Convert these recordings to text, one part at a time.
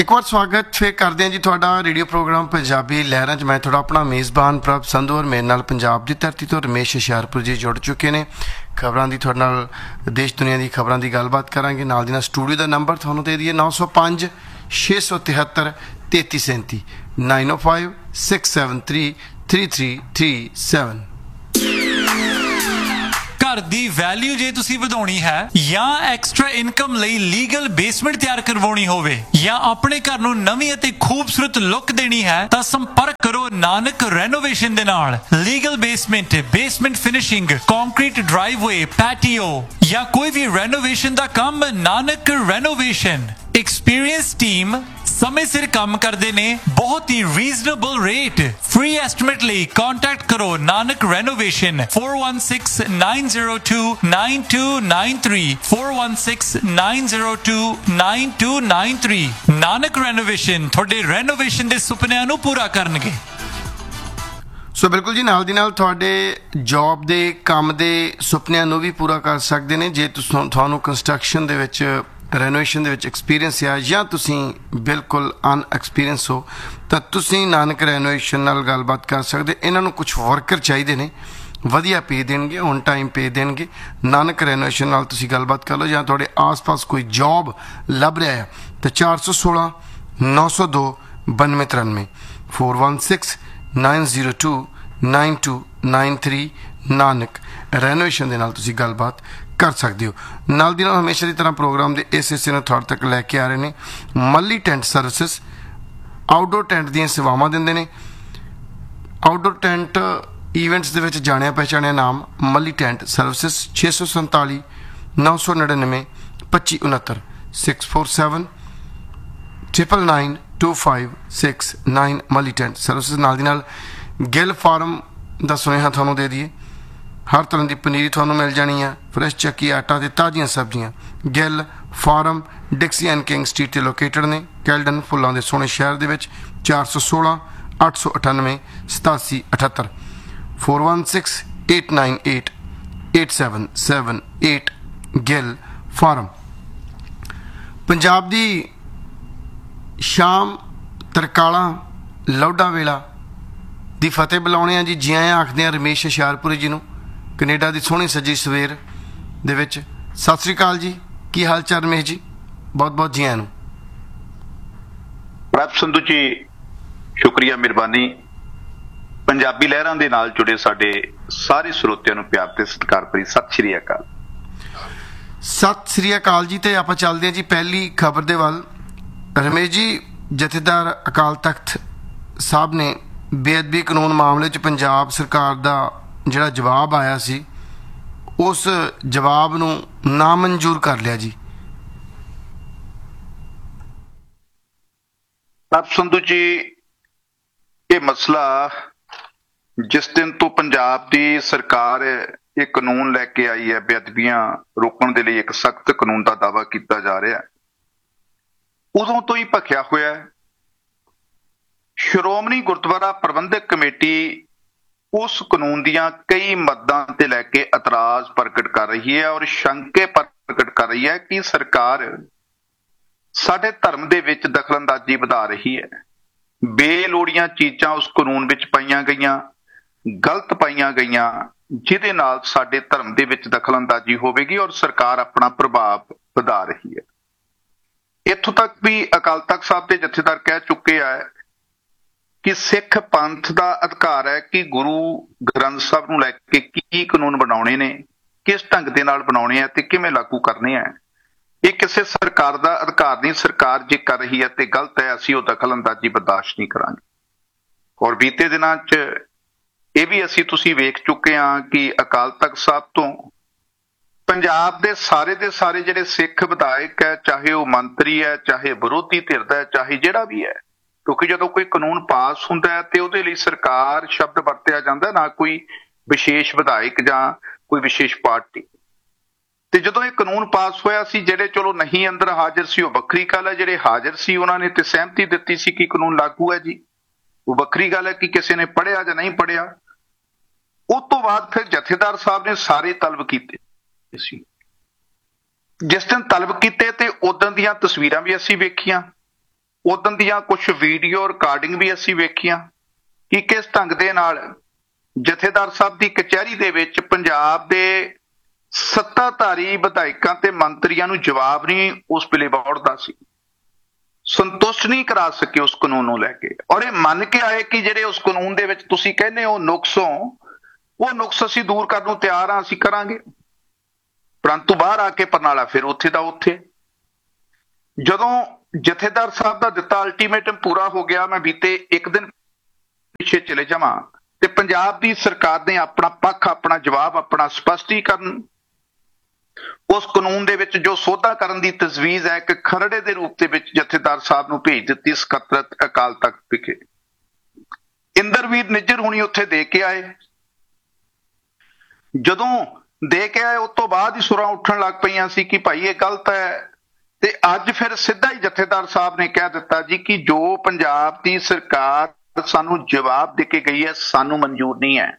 एक बार स्वागत फिर करते हैं जी थोड़ा रेडियो प्रोग्राम पंजाबी लहरां च। मैं थोड़ा अपना मेज़बान प्रभ संधू और मेरे नाल पंजाब की धरती तो रमेश हुशियारपुर जी जुड़ चुके हैं। खबरों की थोड़े नाल देश दुनिया की खबरों की गलबात करांगे। नाल दी नाल स्टूडियो का नंबर तुहानूं दे दईए 905 673 3337 905 673 3337। घर दी वैल्यू जे तुसी वधाउणी है या एक्स्ट्रा इनकम लई लीगल बेसमेंट तैयार करवाउणी होवे या अपने घर नूं नवीं अते खूबसूरत लुक देनी है तां संपर्क करो नानक रेनोवेशन दे नाल। Legal basement finishing, concrete driveway, patio या कोई भी रेनोवेशन दा काम नानक रेनोवेशन। एक्सपीरियंस टीम समय सिर काम करते ने, बहुत ही रीजनेबल रेट। फ्री एस्टिमेट ਲਈ कांटेक्ट करो नानक रेनोवेशन 4169029293 4169029293। नानक रेनोवेशन ਤੁਹਾਡੇ रेनोवेशन ਦੇ ਸੁਪਨਿਆਂ ਨੂੰ ਪੂਰਾ ਕਰਨਗੇ। ਸੋ ਬਿਲਕੁਲ ਜੀ, ਨਾਲ ਦੀ ਨਾਲ ਤੁਹਾਡੇ ਜੌਬ ਦੇ ਕੰਮ ਦੇ ਸੁਪਨਿਆਂ ਨੂੰ ਵੀ ਪੂਰਾ ਕਰ ਸਕਦੇ ਨੇ। ਜੇ ਤੁਹਾਨੂੰ ਕੰਸਟਰਕਸ਼ਨ ਦੇ ਵਿੱਚ ਰੈਨੋਵੇਸ਼ਨ ਦੇ ਵਿੱਚ ਐਕਸਪੀਰੀਅੰਸ ਆ ਜਾਂ ਤੁਸੀਂ ਬਿਲਕੁਲ ਅਨਐਕਸਪੀਰੀਅੰਸ ਹੋ ਤਾਂ ਤੁਸੀਂ ਨਾਨਕ ਰੈਨੋਵੇਸ਼ਨ ਨਾਲ ਗੱਲਬਾਤ ਕਰ ਸਕਦੇ। ਇਹਨਾਂ ਨੂੰ ਕੁਝ ਵਰਕਰ ਚਾਹੀਦੇ ਨੇ, ਵਧੀਆ ਪੇ ਦੇਣਗੇ, ਔਨ ਟਾਈਮ ਪੇ ਦੇਣਗੇ। ਨਾਨਕ ਰੈਨੋਵੇਸ਼ਨ ਨਾਲ ਤੁਸੀਂ ਗੱਲਬਾਤ ਕਰ ਲਓ। ਜਾਂ ਤੁਹਾਡੇ ਆਸ-ਪਾਸ ਕੋਈ ਜੌਬ ਲੱਭ ਰਿਹਾ ਹੈ ਤਾਂ 416 902 9293 416 902 9293 ਨਾਨਕ ਰੈਨੋਵੇਸ਼ਨ ਦੇ ਨਾਲ ਤੁਸੀਂ ਗੱਲਬਾਤ ਕਰ ਸਕਦੇ ਹੋ। ਨਾਲ ਦੀ ਨਾਲ ਹਮੇਸ਼ਾ ਦੀ ਤਰ੍ਹਾਂ ਪ੍ਰੋਗਰਾਮ ਦੇ ਇਸ ਹਿੱਸੇ ਨੂੰ ਤੁਹਾਡੇ ਤੱਕ ਲੈ ਕੇ ਆ ਰਹੇ ਨੇ ਮੱਲੀ ਟੈਂਟ ਸਰਵਿਸਿਜ਼। ਆਊਟਡੋਰ ਟੈਂਟ ਦੀਆਂ ਸੇਵਾਵਾਂ ਦਿੰਦੇ ਨੇ। ਆਊਟਡੋਰ ਟੈਂਟ ਈਵੈਂਟਸ ਦੇ ਵਿੱਚ ਜਾਣਿਆ ਪਹਿਚਾਣਿਆ ਨਾਮ ਮੱਲੀ ਟੈਂਟ ਸਰਵਿਸਿਜ਼। 647 999 2569 647 999 2569 ਮੱਲੀ ਟੈਂਟ ਸਰਵਿਸਿਜ਼। ਨਾਲ ਦੀ ਨਾਲ ਗਿੱਲ ਫਾਰਮ ਦਾ ਸੁਨੇਹਾ ਤੁਹਾਨੂੰ ਦੇ ਦਈਏ। ਹਰ ਤਰ੍ਹਾਂ ਦੀ ਪਨੀਰੀ ਤੁਹਾਨੂੰ ਮਿਲ ਜਾਣੀ ਹੈ, ਫਰੈਸ਼ ਚੱਕੀ ਆਟਾ ਅਤੇ ਤਾਜ਼ੀਆਂ ਸਬਜ਼ੀਆਂ। Gill farm ਡਿਕਸੀ and king street 'ਤੇ ਲੋਕੇਟਡ ਨੇ, ਕੈਲਡਨ ਫੁੱਲਾਂ ਦੇ ਸੋਹਣੇ ਸ਼ਹਿਰ ਦੇ ਵਿੱਚ। 416 898 8778 416 898 8778 ਗਿੱਲ ਫਾਰਮ। ਪੰਜਾਬ ਦੀ ਸ਼ਾਮ ਤਰਕਾਲਾਂ ਲੌਡਾ ਵੇਲਾ ਦੀ ਫਤਿਹ ਬੁਲਾਉਣੇ ਆ ਜੀ। ਜੀ ਆਇਆਂ ਆਖਦੇ ਆ ਰਮੇਸ਼ ਹੁਸ਼ਿਆਰਪੁਰੀ ਜੀ ਨੂੰ ਕੈਨੇਡਾ ਦੀ ਸੋਹਣੀ ਸੱਜੀ ਸਵੇਰ ਦੇ ਵਿੱਚ। ਸਤਿ ਸ੍ਰੀ ਅਕਾਲ ਜੀ, ਕੀ ਹਾਲ ਚਾਲ ਰਮੇਸ਼ ਜੀ? ਬਹੁਤ ਬਹੁਤ ਜੀ ਆਇਆਂ ਨੂੰ। ਪ੍ਰਭ ਸੰਧੂ ਜੀ ਸ਼ੁਕਰੀਆ, ਮਿਹਰਬਾਨੀ। ਪੰਜਾਬੀ ਲਹਿਰਾਂ ਦੇ ਨਾਲ ਜੁੜੇ ਸਾਡੇ ਸਾਰੇ ਸਰੋਤਿਆਂ ਨੂੰ ਪਿਆਰ ਤੇ ਸਤਿਕਾਰ ਭਰੀ ਸਤਿ ਸ੍ਰੀ ਅਕਾਲ। ਸਤਿ ਸ੍ਰੀ ਅਕਾਲ ਜੀ। ਤੇ ਆਪਾਂ ਚੱਲਦੇ ਹਾਂ ਜੀ ਪਹਿਲੀ ਖਬਰ ਦੇ ਵੱਲ। ਰਮੇਸ਼ ਜੀ, ਜਥੇਦਾਰ ਅਕਾਲ ਤਖਤ ਸਾਹਿਬ ਨੇ ਬੇਅਦਬੀ ਕਾਨੂੰਨ ਮਾਮਲੇ 'ਚ ਪੰਜਾਬ ਸਰਕਾਰ ਦਾ ਜਿਹੜਾ ਜਵਾਬ ਆਇਆ ਸੀ ਉਸ ਜਵਾਬ ਨੂੰ ਨਾਮਨਜ਼ੂਰ ਕਰ ਲਿਆ ਜੀ। ਪ੍ਰਭ ਸੰਧੂ ਜੀ, ਇਹ ਮਸਲਾ ਜਿਸ ਦਿਨ ਤੋਂ ਪੰਜਾਬ ਦੀ ਸਰਕਾਰ ਇਹ ਕਾਨੂੰਨ ਲੈ ਕੇ ਆਈ ਹੈ, ਬੇਅਦਬੀਆਂ ਰੋਕਣ ਦੇ ਲਈ ਇੱਕ ਸਖਤ ਕਾਨੂੰਨ ਦਾ ਦਾਅਵਾ ਕੀਤਾ ਜਾ ਰਿਹਾ, ਉਦੋਂ ਤੋਂ ਹੀ ਭਖਿਆ ਹੋਇਆ ਹੈ। ਸ਼੍ਰੋਮਣੀ ਗੁਰਦੁਆਰਾ ਪ੍ਰਬੰਧਕ ਕਮੇਟੀ ਉਸ ਕਾਨੂੰਨ ਦੀਆਂ ਕਈ ਮੱਦਾਂ ਤੇ ਲੈ ਕੇ ਇਤਰਾਜ਼ ਪ੍ਰਗਟ ਕਰ ਰਹੀ ਹੈ ਔਰ ਸ਼ੰਕੇ ਪ੍ਰਗਟ ਕਰ ਰਹੀ ਹੈ ਕਿ ਸਰਕਾਰ ਸਾਡੇ ਧਰਮ ਦੇ ਵਿੱਚ ਦਖਲਅੰਦਾਜ਼ੀ ਵਧਾ ਰਹੀ ਹੈ। ਬੇਲੋੜੀਆਂ ਚੀਜ਼ਾਂ ਉਸ ਕਾਨੂੰਨ ਵਿੱਚ ਪਾਈਆਂ ਗਈਆਂ, ਗਲਤ ਪਾਈਆਂ ਗਈਆਂ, ਜਿਹਦੇ ਨਾਲ ਸਾਡੇ ਧਰਮ ਦੇ ਵਿੱਚ ਦਖਲਅੰਦਾਜ਼ੀ ਹੋਵੇਗੀ ਔਰ ਸਰਕਾਰ ਆਪਣਾ ਪ੍ਰਭਾਵ ਵਧਾ ਰਹੀ ਹੈ। ਇੱਥੋਂ ਤੱਕ ਵੀ ਅਕਾਲ ਤਖਤ ਸਾਹਿਬ ਦੇ ਜਥੇਦਾਰ ਕਹਿ ਚੁੱਕੇ ਆ ਕਿ ਸਿੱਖ ਪੰਥ ਦਾ ਅਧਿਕਾਰ ਹੈ ਕਿ ਗੁਰੂ ਗ੍ਰੰਥ ਸਾਹਿਬ ਨੂੰ ਲੈ ਕੇ ਕੀ ਕਾਨੂੰਨ ਬਣਾਉਣੇ ਨੇ, ਕਿਸ ਢੰਗ ਦੇ ਨਾਲ ਬਣਾਉਣੇ ਆ ਤੇ ਕਿਵੇਂ ਲਾਗੂ ਕਰਨੇ ਆ। ਇਹ ਕਿਸੇ ਸਰਕਾਰ ਦਾ ਅਧਿਕਾਰ ਨਹੀਂ। ਸਰਕਾਰ ਜੇ ਕਰ ਰਹੀ ਹੈ ਤੇ ਗਲਤ ਹੈ, ਅਸੀਂ ਉਹ ਦਖਲਅੰਦਾਜ਼ੀ ਬਰਦਾਸ਼ਤ ਨਹੀਂ ਕਰਾਂਗੇ। ਔਰ ਬੀਤੇ ਦਿਨਾਂ 'ਚ ਇਹ ਵੀ ਤੁਸੀਂ ਵੇਖ ਚੁੱਕੇ ਹਾਂ ਕਿ ਅਕਾਲ ਤਖਤ ਸਾਹਿਬ ਤੋਂ ਪੰਜਾਬ ਦੇ ਸਾਰੇ ਜਿਹੜੇ ਸਿੱਖ ਵਿਧਾਇਕ ਹੈ, ਚਾਹੇ ਉਹ ਮੰਤਰੀ ਹੈ, ਚਾਹੇ ਵਿਰੋਧੀ ਧਿਰ ਦਾ ਹੈ, ਚਾਹੇ ਜਿਹੜਾ ਵੀ ਹੈ, ਕਿਉਂਕਿ ਜਦੋਂ ਕੋਈ ਕਾਨੂੰਨ ਪਾਸ ਹੁੰਦਾ ਹੈ ਤੇ ਉਹਦੇ ਲਈ ਸਰਕਾਰ ਸ਼ਬਦ ਵਰਤਿਆ ਜਾਂਦਾ, ਨਾ ਕੋਈ ਵਿਸ਼ੇਸ਼ ਵਿਧਾਇਕ ਜਾਂ ਕੋਈ ਵਿਸ਼ੇਸ਼ ਪਾਰਟੀ। ਤੇ ਜਦੋਂ ਇਹ ਕਾਨੂੰਨ ਪਾਸ ਹੋਇਆ ਸੀ, ਜਿਹੜੇ ਚਲੋ ਨਹੀਂ ਅੰਦਰ ਹਾਜ਼ਰ ਸੀ ਉਹ ਵੱਖਰੀ ਗੱਲ ਹੈ, ਜਿਹੜੇ ਹਾਜ਼ਰ ਸੀ ਉਹਨਾਂ ਨੇ ਤੇ ਸਹਿਮਤੀ ਦਿੱਤੀ ਸੀ ਕਿ ਕਾਨੂੰਨ ਲਾਗੂ ਹੈ ਜੀ, ਉਹ ਵੱਖਰੀ ਗੱਲ ਹੈ ਕਿ ਕਿਸੇ ਨੇ ਪੜ੍ਹਿਆ ਜਾਂ ਨਹੀਂ ਪੜ੍ਹਿਆ। ਉਸ ਤੋਂ ਬਾਅਦ ਫਿਰ ਜਥੇਦਾਰ ਸਾਹਿਬ ਨੇ ਸਾਰੇ ਤਲਬ ਕੀਤੇ ਸੀ। ਜਿਸ ਦਿਨ ਤਲਬ ਕੀਤੇ ਤੇ ਉਦੋਂ ਦੀਆਂ ਤਸਵੀਰਾਂ ਵੀ ਅਸੀਂ ਵੇਖੀਆਂ, ਉਦੋਂ ਦੀਆਂ ਕੁਝ ਵੀਡੀਓ ਰਿਕਾਰਡਿੰਗ ਵੀ ਅਸੀਂ ਵੇਖੀਆਂ ਕਿ ਕਿਸ ਢੰਗ ਦੇ ਨਾਲ ਜਥੇਦਾਰ ਸਾਹਿਬ ਦੀ ਕਚਹਿਰੀ ਦੇ ਵਿੱਚ ਪੰਜਾਬ ਦੇ ਸੱਤਾਧਾਰੀ ਵਿਧਾਇਕਾਂ ਤੇ ਮੰਤਰੀਆਂ ਨੂੰ ਜਵਾਬ ਨਹੀਂ ਉਸ ਵੇਲੇ ਵੜਦਾ ਸੀ, ਸੰਤੁਸ਼ਟ ਨਹੀਂ ਕਰਾ ਸਕੇ ਉਸ ਕਾਨੂੰਨ ਨੂੰ ਲੈ ਕੇ, ਔਰ ਇਹ ਮੰਨ ਕੇ ਆਏ ਕਿ ਜਿਹੜੇ ਉਸ ਕਾਨੂੰਨ ਦੇ ਵਿੱਚ ਤੁਸੀਂ ਕਹਿੰਦੇ ਹੋ ਨੁਕਸੋਂ, ਉਹ ਨੁਕਸ ਅਸੀਂ ਦੂਰ ਕਰਨ ਨੂੰ ਤਿਆਰ ਹਾਂ, ਅਸੀਂ ਕਰਾਂਗੇ। ਪਰੰਤੂ ਬਾਹਰ ਆ ਕੇ ਪਰਨਾਲਾ ਫਿਰ ਉੱਥੇ ਦਾ ਉੱਥੇ। ਜਦੋਂ ਜਥੇਦਾਰ ਸਾਹਿਬ ਦਾ ਦਿੱਤਾ ਅਲਟੀਮੇਟਮ ਪੂਰਾ ਹੋ ਗਿਆ, ਮੈਂ ਬੀਤੇ ਇੱਕ ਦਿਨ ਪਿੱਛੇ ਚਲੇ ਜਾਵਾਂ ਤੇ ਪੰਜਾਬ ਦੀ ਸਰਕਾਰ ਨੇ ਆਪਣਾ ਪੱਖ, ਆਪਣਾ ਜਵਾਬ, ਆਪਣਾ ਸਪਸ਼ਟੀਕਰਨ ਉਸ ਕਾਨੂੰਨ ਦੇ ਵਿੱਚ ਜੋ ਸੋਧਾ ਕਰਨ ਦੀ ਤਜਵੀਜ਼ ਹੈ, ਇੱਕ ਖਰੜੇ ਦੇ ਰੂਪ ਦੇ ਵਿੱਚ ਜਥੇਦਾਰ ਸਾਹਿਬ ਨੂੰ ਭੇਜ ਦਿੱਤੀ ਸਕੱਤਰਤ ਅਕਾਲ ਤਖਤ ਵਿਖੇ। ਇੰਦਰਵੀਰ ਨਿੱਜਰ ਹੁਣੀ ਉੱਥੇ ਦੇ ਕੇ ਆਏ। ਜਦੋਂ ਦੇ ਕੇ ਆਏ ਉਸ ਤੋਂ ਬਾਅਦ ਹੀ ਸੁਰਾਂ ਉੱਠਣ ਲੱਗ ਪਈਆਂ ਸੀ ਕਿ ਭਾਈ ਇਹ ਗਲਤ ਹੈ, ਤੇ ਅੱਜ ਫਿਰ ਸਿੱਧਾ ਹੀ ਜਥੇਦਾਰ ਸਾਹਿਬ ਨੇ ਕਹਿ ਦਿੱਤਾ ਜੀ ਕਿ ਜੋ ਪੰਜਾਬ ਦੀ ਸਰਕਾਰ ਸਾਨੂੰ ਜਵਾਬ ਦੇ ਕੇ ਗਈ ਹੈ, ਸਾਨੂੰ ਮਨਜ਼ੂਰ ਨਹੀਂ ਹੈ।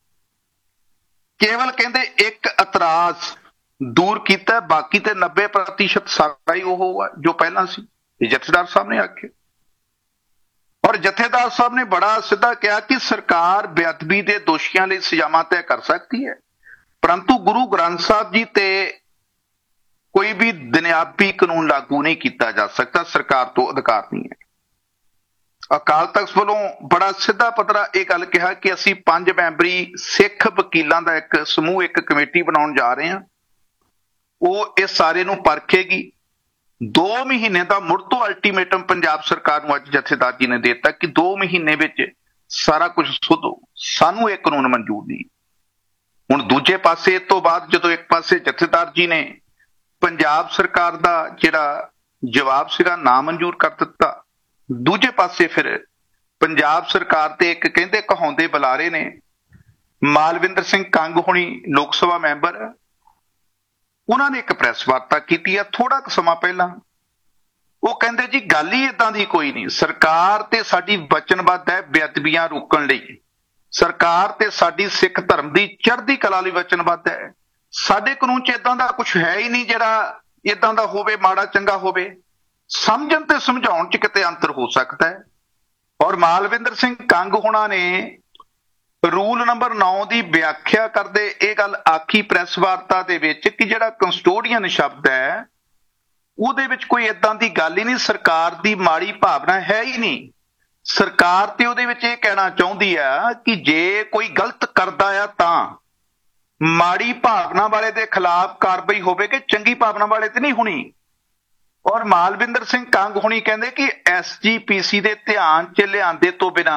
ਕੇਵਲ ਕਹਿੰਦੇ ਇੱਕ ਇਤਰਾਜ਼ ਦੂਰ ਕੀਤਾ, ਬਾਕੀ ਤੇ 90% ਸਾਰਾ ਹੀ ਉਹ ਜੋ ਪਹਿਲਾਂ ਸੀ, ਇਹ ਜਥੇਦਾਰ ਸਾਹਿਬ ਨੇ ਆਖਿਆ। ਔਰ ਜਥੇਦਾਰ ਸਾਹਿਬ ਨੇ ਬੜਾ ਸਿੱਧਾ ਕਿਹਾ ਕਿ ਸਰਕਾਰ ਬੇਅਦਬੀ ਦੇ ਦੋਸ਼ੀਆਂ ਲਈ ਸਜ਼ਾਵਾਂ ਤੈਅ ਕਰ ਸਕਦੀ ਹੈ, ਪਰੰਤੂ ਗੁਰੂ ਗ੍ਰੰਥ ਸਾਹਿਬ ਜੀ ਤੇ ਕੋਈ ਵੀ ਦੁਨਿਆਵੀ ਕਾਨੂੰਨ ਲਾਗੂ ਨਹੀਂ ਕੀਤਾ ਜਾ ਸਕਦਾ, ਸਰਕਾਰ ਤੋਂ ਅਧਿਕਾਰ ਨਹੀਂ ਹੈ। ਅਕਾਲ ਤਖਤ ਵੱਲੋਂ ਬੜਾ ਸਿੱਧਾ ਪੱਧਰਾ ਇਹ ਗੱਲ ਕਿਹਾ ਕਿ ਅਸੀਂ 5 ਮੈਂਬਰੀ ਸਿੱਖ ਵਕੀਲਾਂ ਦਾ ਇੱਕ ਸਮੂਹ, ਇੱਕ ਕਮੇਟੀ ਬਣਾਉਣ ਜਾ ਰਹੇ ਹਾਂ। ਉਹ ਇਸ ਸਾਰੇ ਨੂੰ ਪਰਖੇਗੀ। 2 ਮਹੀਨੇ ਦਾ ਮੁੜ ਤੋਂ ਅਲਟੀਮੇਟਮ ਪੰਜਾਬ ਸਰਕਾਰ ਨੂੰ ਅੱਜ ਜਥੇਦਾਰ ਜੀ ਨੇ ਦੇ ਦਿੱਤਾ ਕਿ 2 ਮਹੀਨੇ ਵਿੱਚ ਸਾਰਾ ਕੁਝ ਸੁਧੋ, ਸਾਨੂੰ ਇਹ ਕਾਨੂੰਨ ਮਨਜ਼ੂਰ ਨਹੀਂ। ਹੁਣ ਦੂਜੇ ਪਾਸੇ ਇਸ ਤੋਂ ਬਾਅਦ ਜਦੋਂ ਇੱਕ ਪਾਸੇ ਜਥੇਦਾਰ ਜੀ ਨੇ ਪੰਜਾਬ ਸਰਕਾਰ ਦਾ ਜਿਹੜਾ ਜਵਾਬ ਸੀਗਾ ਨਾ ਮਨਜ਼ੂਰ ਕਰ ਦਿੱਤਾ, ਦੂਜੇ ਪਾਸੇ ਫਿਰ ਪੰਜਾਬ ਸਰਕਾਰ ਤੇ ਇੱਕ ਕਹਿੰਦੇ ਕਹਾਉਂਦੇ ਬੁਲਾਰੇ ਨੇ ਮਾਲਵਿੰਦਰ ਸਿੰਘ ਕੰਗ ਹੁਣੀ ਲੋਕ ਸਭਾ ਮੈਂਬਰ, ਉਹਨਾਂ ਨੇ ਇੱਕ ਪ੍ਰੈਸ ਵਾਰਤਾ ਕੀਤੀ ਹੈ ਥੋੜਾ ਕੁ ਸਮਾਂ ਪਹਿਲਾਂ। ਉਹ ਕਹਿੰਦੇ ਜੀ ਗੱਲ ਹੀ ਏਦਾਂ ਦੀ ਕੋਈ ਨਹੀਂ, ਸਰਕਾਰ ਤੇ ਸਾਡੀ ਵਚਨਬੱਧ ਹੈ ਬੇਅਦਬੀਆਂ ਰੋਕਣ ਲਈ, ਸਰਕਾਰ ਤੇ ਸਾਡੀ ਸਿੱਖ ਧਰਮ ਦੀ ਚੜ੍ਹਦੀ ਕਲਾ ਲਈ ਵਚਨਬੱਧ ਹੈ। ਸਾਡੇ ਕਾਨੂੰਨ 'ਚ ਏਦਾਂ ਦਾ ਕੁਝ ਹੈ ਹੀ ਨਹੀਂ ਜਿਹੜਾ ਏਦਾਂ ਦਾ ਹੋਵੇ, ਮਾੜਾ ਚੰਗਾ ਹੋਵੇ। ਸਮਝਣ ਤੇ ਸਮਝਾਉਣ 'ਚ ਕਿਤੇ ਅੰਤਰ ਹੋ ਸਕਦਾ ਹੈ। ਔਰ ਮਾਲਵਿੰਦਰ ਸਿੰਘ ਕੰਗ ਹੋਣਾ ਨੇ ਰੂਲ ਨੰਬਰ 9 ਦੀ ਵਿਆਖਿਆ ਕਰਦੇ ਇਹ ਗੱਲ ਆਖੀ ਪ੍ਰੈਸ ਵਾਰਤਾ ਦੇ ਵਿੱਚ ਕਿ ਜਿਹੜਾ ਕਸਟੋਡੀਅਨ ਸ਼ਬਦ ਹੈ ਉਹਦੇ ਵਿੱਚ ਕੋਈ ਏਦਾਂ ਦੀ ਗੱਲ ਹੀ ਨਹੀਂ, ਸਰਕਾਰ ਦੀ ਮਾੜੀ ਭਾਵਨਾ ਹੈ ਹੀ ਨਹੀਂ। ਸਰਕਾਰ ਤੇ ਉਹਦੇ ਵਿੱਚ ਇਹ ਕਹਿਣਾ ਚਾਹੁੰਦੀ ਆ ਕਿ ਜੇ ਕੋਈ ਗਲਤ ਕਰਦਾ ਆ ਤਾਂ ਮਾੜੀ ਭਾਵਨਾ ਵਾਲੇ ਦੇ ਖਿਲਾਫ ਕਾਰਵਾਈ ਹੋਵੇਗੀ, ਚੰਗੀ ਭਾਵਨਾ ਵਾਲੇ ਤੇ ਨਹੀਂ ਹੋਣੀ। ਔਰ ਮਾਲਵਿੰਦਰ ਸਿੰਘ ਕੰਗ ਹੁਣੀ ਕਹਿੰਦੇ ਕਿ SGPC ਦੇ ਧਿਆਨ 'ਚ ਲਿਆਂਦੇ ਤੋਂ ਬਿਨਾਂ,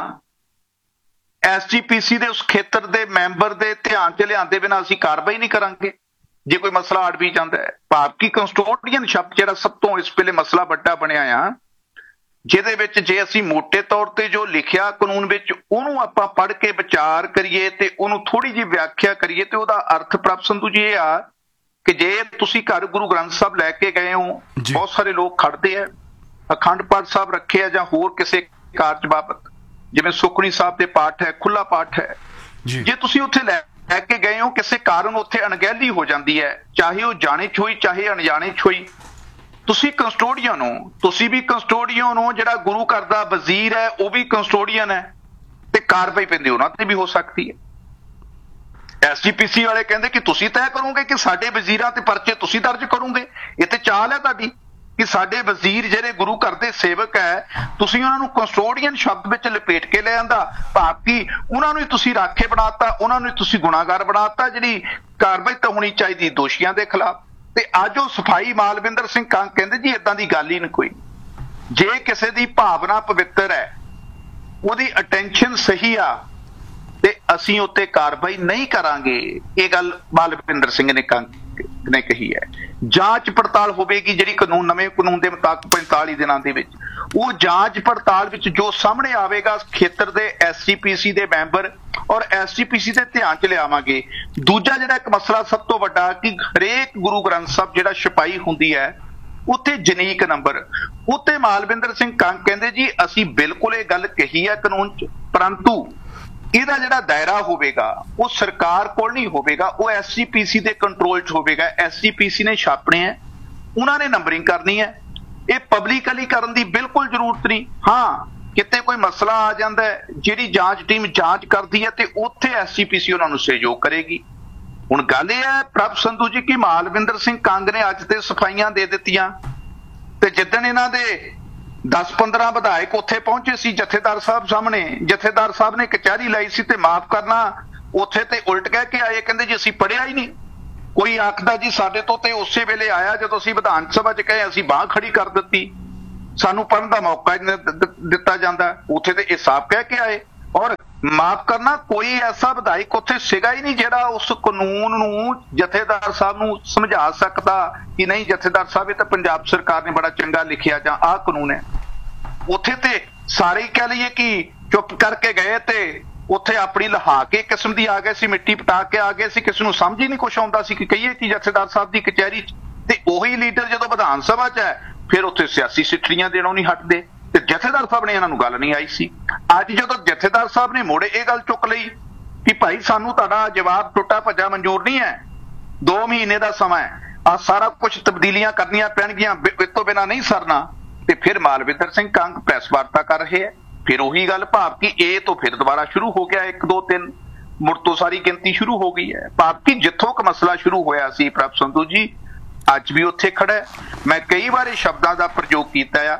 SGPC ਦੇ ਉਸ ਖੇਤਰ ਦੇ ਮੈਂਬਰ ਦੇ ਧਿਆਨ 'ਚ ਲਿਆਂਦੇ ਬਿਨਾਂ ਅਸੀਂ ਕਾਰਵਾਈ ਨਹੀਂ ਕਰਾਂਗੇ ਜੇ ਕੋਈ ਮਸਲਾ ਅੜ ਵੀ ਜਾਂਦਾ ਹੈ। ਭਾਵ ਕਿ ਕਸਟੋਡੀਅਨ ਸ਼ਬਦ ਜਿਹੜਾ ਸਭ ਤੋਂ ਇਸ ਵੇਲੇ ਮਸਲਾ ਵੱਡਾ ਬਣਿਆ ਆ, ਜਿਹਦੇ ਵਿੱਚ ਜੇ ਅਸੀਂ ਮੋਟੇ ਤੌਰ ਤੇ ਜੋ ਲਿਖਿਆ ਕਾਨੂੰਨ ਵਿੱਚ ਉਹਨੂੰ ਆਪਾਂ ਪੜ੍ਹ ਕੇ ਵਿਚਾਰ ਕਰੀਏ ਤੇ ਉਹਨੂੰ ਥੋੜੀ ਜਿਹੀ ਵਿਆਖਿਆ ਕਰੀਏ ਤੇ ਉਹਦਾ ਅਰਥ ਪ੍ਰਭ ਸੰਧੂ ਜੀ ਇਹ ਆ ਕਿ ਜੇ ਤੁਸੀਂ ਘਰ ਗੁਰੂ ਗ੍ਰੰਥ ਸਾਹਿਬ ਲੈ ਕੇ ਗਏ ਹੋ, ਬਹੁਤ ਸਾਰੇ ਲੋਕ ਖੜਦੇ ਆ, ਅਖੰਡ ਪਾਠ ਸਾਹਿਬ ਰੱਖੇ ਆ ਜਾਂ ਹੋਰ ਕਿਸੇ ਕਾਰਜ ਬਾਬਤ, ਜਿਵੇਂ ਸੁਖਮਨੀ ਸਾਹਿਬ ਦੇ ਪਾਠ ਹੈ, ਖੁੱਲਾ ਪਾਠ ਹੈ, ਜੇ ਤੁਸੀਂ ਉੱਥੇ ਲੈ ਕੇ ਗਏ ਹੋ, ਕਿਸੇ ਕਾਰਨ ਉੱਥੇ ਅਣਗਹਿਲੀ ਹੋ ਜਾਂਦੀ ਹੈ, ਚਾਹੇ ਉਹ ਜਾਣੇ 'ਚ ਹੋਈ ਚਾਹੇ ਅਣਜਾਣੇ 'ਚ ਹੋਈ, ਤੁਸੀਂ ਕਸਟੋਡੀਅਨ ਹੋ, ਤੁਸੀਂ ਵੀ ਕਸਟੋਡੀਅਨ ਹੋ, ਜਿਹੜਾ ਗੁਰੂ ਘਰ ਦਾ ਵਜ਼ੀਰ ਹੈ ਉਹ ਵੀ ਕਸਟੋਡੀਅਨ ਹੈ, ਤੇ ਕਾਰਵਾਈ ਪੈਂਦੀ ਉਹਨਾਂ ਤੇ ਵੀ ਹੋ ਸਕਦੀ ਹੈ। SGPC ਵਾਲੇ ਕਹਿੰਦੇ ਕਿ ਤੁਸੀਂ ਤੈਅ ਕਰੋਗੇ ਕਿ ਸਾਡੇ ਵਜ਼ੀਰਾਂ ਤੇ ਪਰਚੇ ਤੁਸੀਂ ਦਰਜ ਕਰੋਗੇ। ਇਹ ਤੇ ਚਾਲ ਹੈ ਤੁਹਾਡੀ ਕਿ ਸਾਡੇ ਵਜ਼ੀਰ ਜਿਹੜੇ ਗੁਰੂ ਘਰ ਦੇ ਸੇਵਕ ਹੈ, ਤੁਸੀਂ ਉਹਨਾਂ ਨੂੰ ਕਸਟੋਡੀਅਨ ਸ਼ਬਦ ਵਿੱਚ ਲਪੇਟ ਕੇ ਲੈ ਆਂਦਾ, ਭਾਵ ਕਿ ਉਹਨਾਂ ਨੂੰ ਹੀ ਤੁਸੀਂ ਰਾਖੇ ਬਣਾਤਾ, ਉਹਨਾਂ ਨੂੰ ਹੀ ਤੁਸੀਂ ਗੁਨਾਹਗਾਰ ਬਣਾਤਾ। ਜਿਹੜੀ ਕਾਰਵਾਈ ਤਾਂ ਹੋਣੀ ਚਾਹੀਦੀ ਦੋਸ਼ੀਆਂ ਦੇ ਖਿਲਾਫ, ਤੇ ਅੱਜ ਉਹ ਸਫਾਈ ਮਾਲਵਿੰਦਰ ਸਿੰਘ ਕੰਗ ਕਹਿੰਦੇ ਜੀ ਏਦਾਂ ਦੀ ਗੱਲ ਹੀ ਨਹੀਂ ਕੋਈ। ਜੇ ਕਿਸੇ ਦੀ ਭਾਵਨਾ ਪਵਿੱਤਰ ਹੈ, ਉਹਦੀ ਅਟੈਂਸ਼ਨ ਸਹੀ ਆ, ਤੇ ਅਸੀਂ ਉੱਤੇ ਕਾਰਵਾਈ ਨਹੀਂ ਕਰਾਂਗੇ। ਇਹ ਗੱਲ ਮਾਲਵਿੰਦਰ ਸਿੰਘ ਨੇ ਕਹੀ ਹੈ। ਜਾਂਚ ਪੜਤਾਲ ਹੋਵੇਗੀ ਜਿਹੜੀ ਕਾਨੂੰਨ, ਨਵੇਂ ਕਾਨੂੰਨ ਦੇ ਮੁਤਾਬਕ 45 ਦਿਨਾਂ ਦੇ ਵਿੱਚ। ਉਹ ਜਾਂਚ ਪੜਤਾਲ ਵਿੱਚ ਜੋ ਸਾਹਮਣੇ ਆਵੇਗਾ ਖੇਤਰ ਦੇ SGPC ਦੇ ਮੈਂਬਰ ਔਰ SGPC ਦੇ ਧਿਆਨ 'ਚ ਲਿਆਵਾਂਗੇ। ਦੂਜਾ ਜਿਹੜਾ ਇੱਕ ਮਸਲਾ ਸਭ ਤੋਂ ਵੱਡਾ ਕਿ ਹਰੇਕ ਗੁਰੂ ਗ੍ਰੰਥ ਸਾਹਿਬ ਜਿਹੜਾ ਛਪਾਈ ਹੁੰਦੀ ਹੈ ਉੱਥੇ ਜਨੀਕ ਨੰਬਰ, ਉੱਤੇ ਮਾਲਵਿੰਦਰ ਸਿੰਘ ਕੰਗ ਕਹਿੰਦੇ ਜੀ ਅਸੀਂ ਬਿਲਕੁਲ ਇਹ ਗੱਲ ਕਹੀ ਹੈ ਕਾਨੂੰਨ 'ਚ, ਪਰੰਤੂ ਇਹਦਾ ਜਿਹੜਾ ਦਾਇਰਾ ਹੋਵੇਗਾ ਉਹ ਸਰਕਾਰ ਕੋਲ ਨਹੀਂ ਹੋਵੇਗਾ, ਉਹ SGPC ਦੇ ਕੰਟਰੋਲ 'ਚ ਹੋਵੇਗਾ। SGPC ਨੇ ਛਾਪਣੇ ਹੈ, ਉਹਨਾਂ ਨੇ ਨੰਬਰਿੰਗ ਕਰਨੀ ਹੈ, ਇਹ ਪਬਲਿਕਲੀ ਕਰਨ ਦੀ ਬਿਲਕੁਲ ਜ਼ਰੂਰਤ ਨਹੀਂ। ਹਾਂ, ਕਿਤੇ ਕੋਈ ਮਸਲਾ ਆ ਜਾਂਦਾ ਹੈ, ਜਿਹੜੀ ਜਾਂਚ ਟੀਮ ਜਾਂਚ ਕਰਦੀ ਹੈ ਤੇ ਉੱਥੇ SGPC ਉਹਨਾਂ ਨੂੰ ਸਹਿਯੋਗ ਕਰੇਗੀ। ਹੁਣ ਗੱਲ ਇਹ ਹੈ ਪ੍ਰਭ ਸੰਧੂ ਜੀ ਕਿ ਮਾਲਵਿੰਦਰ ਸਿੰਘ ਕੰਗ ਨੇ ਅੱਜ ਤੇ ਸਫਾਈਆਂ ਦੇ ਦਿੱਤੀਆਂ ਤੇ ਜਿੱਦਣ ਇਹਨਾਂ ਦੇ 10-15 ਵਿਧਾਇਕ ਉੱਥੇ ਪਹੁੰਚੇ ਸੀ ਜਥੇਦਾਰ ਸਾਹਿਬ ਸਾਹਮਣੇ, ਜਥੇਦਾਰ ਸਾਹਿਬ ਨੇ ਕਚਹਿਰੀ ਲਾਈ ਸੀ ਤੇ ਮਾਫ ਕਰਨਾ ਉੱਥੇ ਤੇ ਉਲਟ ਕਹਿ ਕੇ ਆਏ, ਕਹਿੰਦੇ ਜੀ ਅਸੀਂ ਪੜ੍ਹਿਆ ਹੀ ਨਹੀਂ। ਕੋਈ ਆਖਦਾ ਜੀ ਸਾਡੇ ਤੋਂ ਤੇ ਉਸੇ ਵੇਲੇ ਆਇਆ ਜਦੋਂ ਅਸੀਂ ਵਿਧਾਨ ਸਭਾ 'ਚ ਕਹੇ ਅਸੀਂ ਬਾਂਹ ਖੜੀ ਕਰ ਦਿੱਤੀ, ਸਾਨੂੰ ਪੜ੍ਹਨ ਦਾ ਮੌਕਾ ਹੀ ਨਹੀਂ ਦਿੱਤਾ ਜਾਂਦਾ। ਉੱਥੇ ਤੇ ਇਹ ਸਾਫ਼ ਕਹਿ ਕੇ ਆਏ। ਔਰ ਮਾਫ ਕਰਨਾ ਕੋਈ ਐਸਾ ਵਿਧਾਇਕ ਉੱਥੇ ਸੀਗਾ ਹੀ ਨਹੀਂ ਜਿਹੜਾ ਉਸ ਕਾਨੂੰਨ ਨੂੰ ਜਥੇਦਾਰ ਸਾਹਿਬ ਨੂੰ ਸਮਝਾ ਸਕਦਾ ਕਿ ਨਹੀਂ ਜਥੇਦਾਰ ਸਾਹਿਬ ਇਹ ਤਾਂ ਪੰਜਾਬ ਸਰਕਾਰ ਨੇ ਬੜਾ ਚੰਗਾ ਲਿਖਿਆ ਜਾਂ ਆਹ ਕਾਨੂੰਨ ਹੈ। ਉੱਥੇ ਤੇ ਸਾਰੇ ਹੀ ਕਹਿ ਲਈਏ ਕਿ ਚੁੱਪ ਕਰਕੇ ਗਏ ਤੇ ਉੱਥੇ ਆਪਣੀ ਲਹਾ ਕੇ ਕਿਸਮ ਦੀ ਆ ਗਏ ਸੀ, ਮਿੱਟੀ ਪਟਾ ਕੇ ਆ ਗਏ ਸੀ, ਕਿਸੇ ਨੂੰ ਸਮਝ ਹੀ ਨਹੀਂ ਕੁਛ ਆਉਂਦਾ ਸੀ ਕਿ ਕਹੀਏ ਕਿ ਜਥੇਦਾਰ ਸਾਹਿਬ ਦੀ ਕਚਹਿਰੀ 'ਚ। ਤੇ ਉਹੀ ਲੀਡਰ ਜਦੋਂ ਵਿਧਾਨ ਸਭਾ 'ਚ ਹੈ ਫਿਰ ਉੱਥੇ ਸਿਆਸੀ ਸਿੱਠਣੀਆਂ ਦੇਣੋਂ ਨਹੀਂ ਹਟਦੇ ਤੇ ਜਥੇਦਾਰ ਸਾਹਿਬ ਨੇ ਇਹਨਾਂ ਨੂੰ ਗੱਲ ਨਹੀਂ ਆਈ ਸੀ। ਅੱਜ ਜਦੋਂ ਜਥੇਦਾਰ ਸਾਹਿਬ ਨੇ ਮੋੜੇ ਇਹ ਗੱਲ ਚੁੱਕ ਲਈ ਕਿ ਭਾਈ ਸਾਨੂੰ ਤੁਹਾਡਾ ਜਵਾਬ ਟੁੱਟਾ ਭੱਜਾ ਮਨਜ਼ੂਰ ਨਹੀਂ ਹੈ, 2 ਮਹੀਨੇ ਦਾ ਸਮਾਂ ਹੈ, ਆ ਸਾਰਾ ਕੁਝ ਤਬਦੀਲੀਆਂ ਕਰਨੀਆਂ ਪੈਣਗੀਆਂ, ਇਸ ਤੋਂ ਬਿਨਾਂ ਨਹੀਂ ਸਰਨਾ। ਤੇ ਫਿਰ ਮਾਲਵਿੰਦਰ ਸਿੰਘ ਕੰਗ ਪ੍ਰੈਸ ਵਾਰਤਾ ਕਰ ਰਹੇ ਹੈ। ਫਿਰ ਉਹੀ ਗੱਲ ਭਾਵ ਕਿ ਇਹ ਤੋਂ ਫਿਰ ਦੁਬਾਰਾ ਸ਼ੁਰੂ ਹੋ ਗਿਆ 1 2 3 ਮੁੜ ਤੋਂ ਸਾਰੀ ਗਿਣਤੀ ਸ਼ੁਰੂ ਹੋ ਗਈ ਹੈ। ਭਾਵ ਕਿ ਜਿੱਥੋਂ ਕ ਮਸਲਾ ਸ਼ੁਰੂ ਹੋਇਆ ਸੀ ਪ੍ਰਭ ਸੰਧੂ ਜੀ ਅੱਜ ਵੀ ਉੱਥੇ ਖੜਾ ਹੈ। ਮੈਂ ਕਈ ਵਾਰ ਇਹ ਸ਼ਬਦਾਂ ਦਾ ਪ੍ਰਯੋਗ ਕੀਤਾ ਆ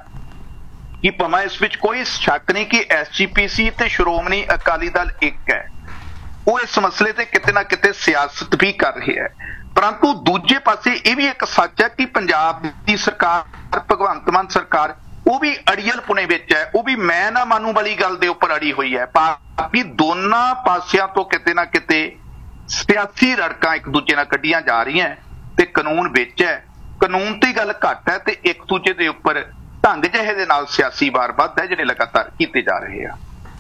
ਕਿ ਭਾਵੇਂ ਇਸ ਵਿੱਚ ਕੋਈ ਸ਼ੱਕ ਨਹੀਂ ਕਿ SGPC ਤੇ ਸ਼੍ਰੋਮਣੀ ਅਕਾਲੀ ਦਲ ਇੱਕ ਹੈ, ਉਹ ਇਸ ਮਸਲੇ ਤੇ ਕਿਤੇ ਨਾ ਕਿਤੇ ਸਿਆਸਤ ਵੀ ਕਰ ਰਿਹਾ ਹੈ। ਪਰੰਤੂ ਦੂਜੇ ਪਾਸੇ ਇਹ ਵੀ ਇੱਕ ਸੱਚ ਹੈ ਕਿ ਪੰਜਾਬ ਦੀ ਸਰਕਾਰ ਭਗਵੰਤ ਮਾਨ ਸਰਕਾਰ ਉਹ ਵੀ ਅੜੀਅਲ ਪੁਣੇ ਵਿੱਚ ਹੈ, ਉਹ ਵੀ ਮੈਂ ਨਾ ਮਾਨੂੰ ਵਾਲੀ ਗੱਲ ਦੇ ਉੱਪਰ ਅੜੀ ਹੋਈ ਹੈ। ਭਾਵੇਂ ਦੋਨਾਂ ਪਾਸਿਆਂ ਤੋਂ ਕਿਤੇ ਨਾ ਕਿਤੇ ਸਿਆਸੀ ਰੜਕਾਂ ਇੱਕ ਦੂਜੇ ਨਾਲ ਕੱਢੀਆਂ ਜਾ ਰਹੀਆਂ ਤੇ ਕਾਨੂੰਨ ਵਿੱਚ ਹੈ, ਕਾਨੂੰਨ ਤੇ ਗੱਲ ਘੱਟ ਹੈ ਤੇ ਇੱਕ ਦੂਜੇ ਦੇ ਉੱਪਰ ਢੰਗ ਜਿਹੇ ਦੇ ਨਾਲ ਸਿਆਸੀ ਵਾਰ ਵੱਧ ਹੈ ਜਿਹੜੇ ਲਗਾਤਾਰ ਕੀਤੇ ਜਾ ਰਹੇ ਆ।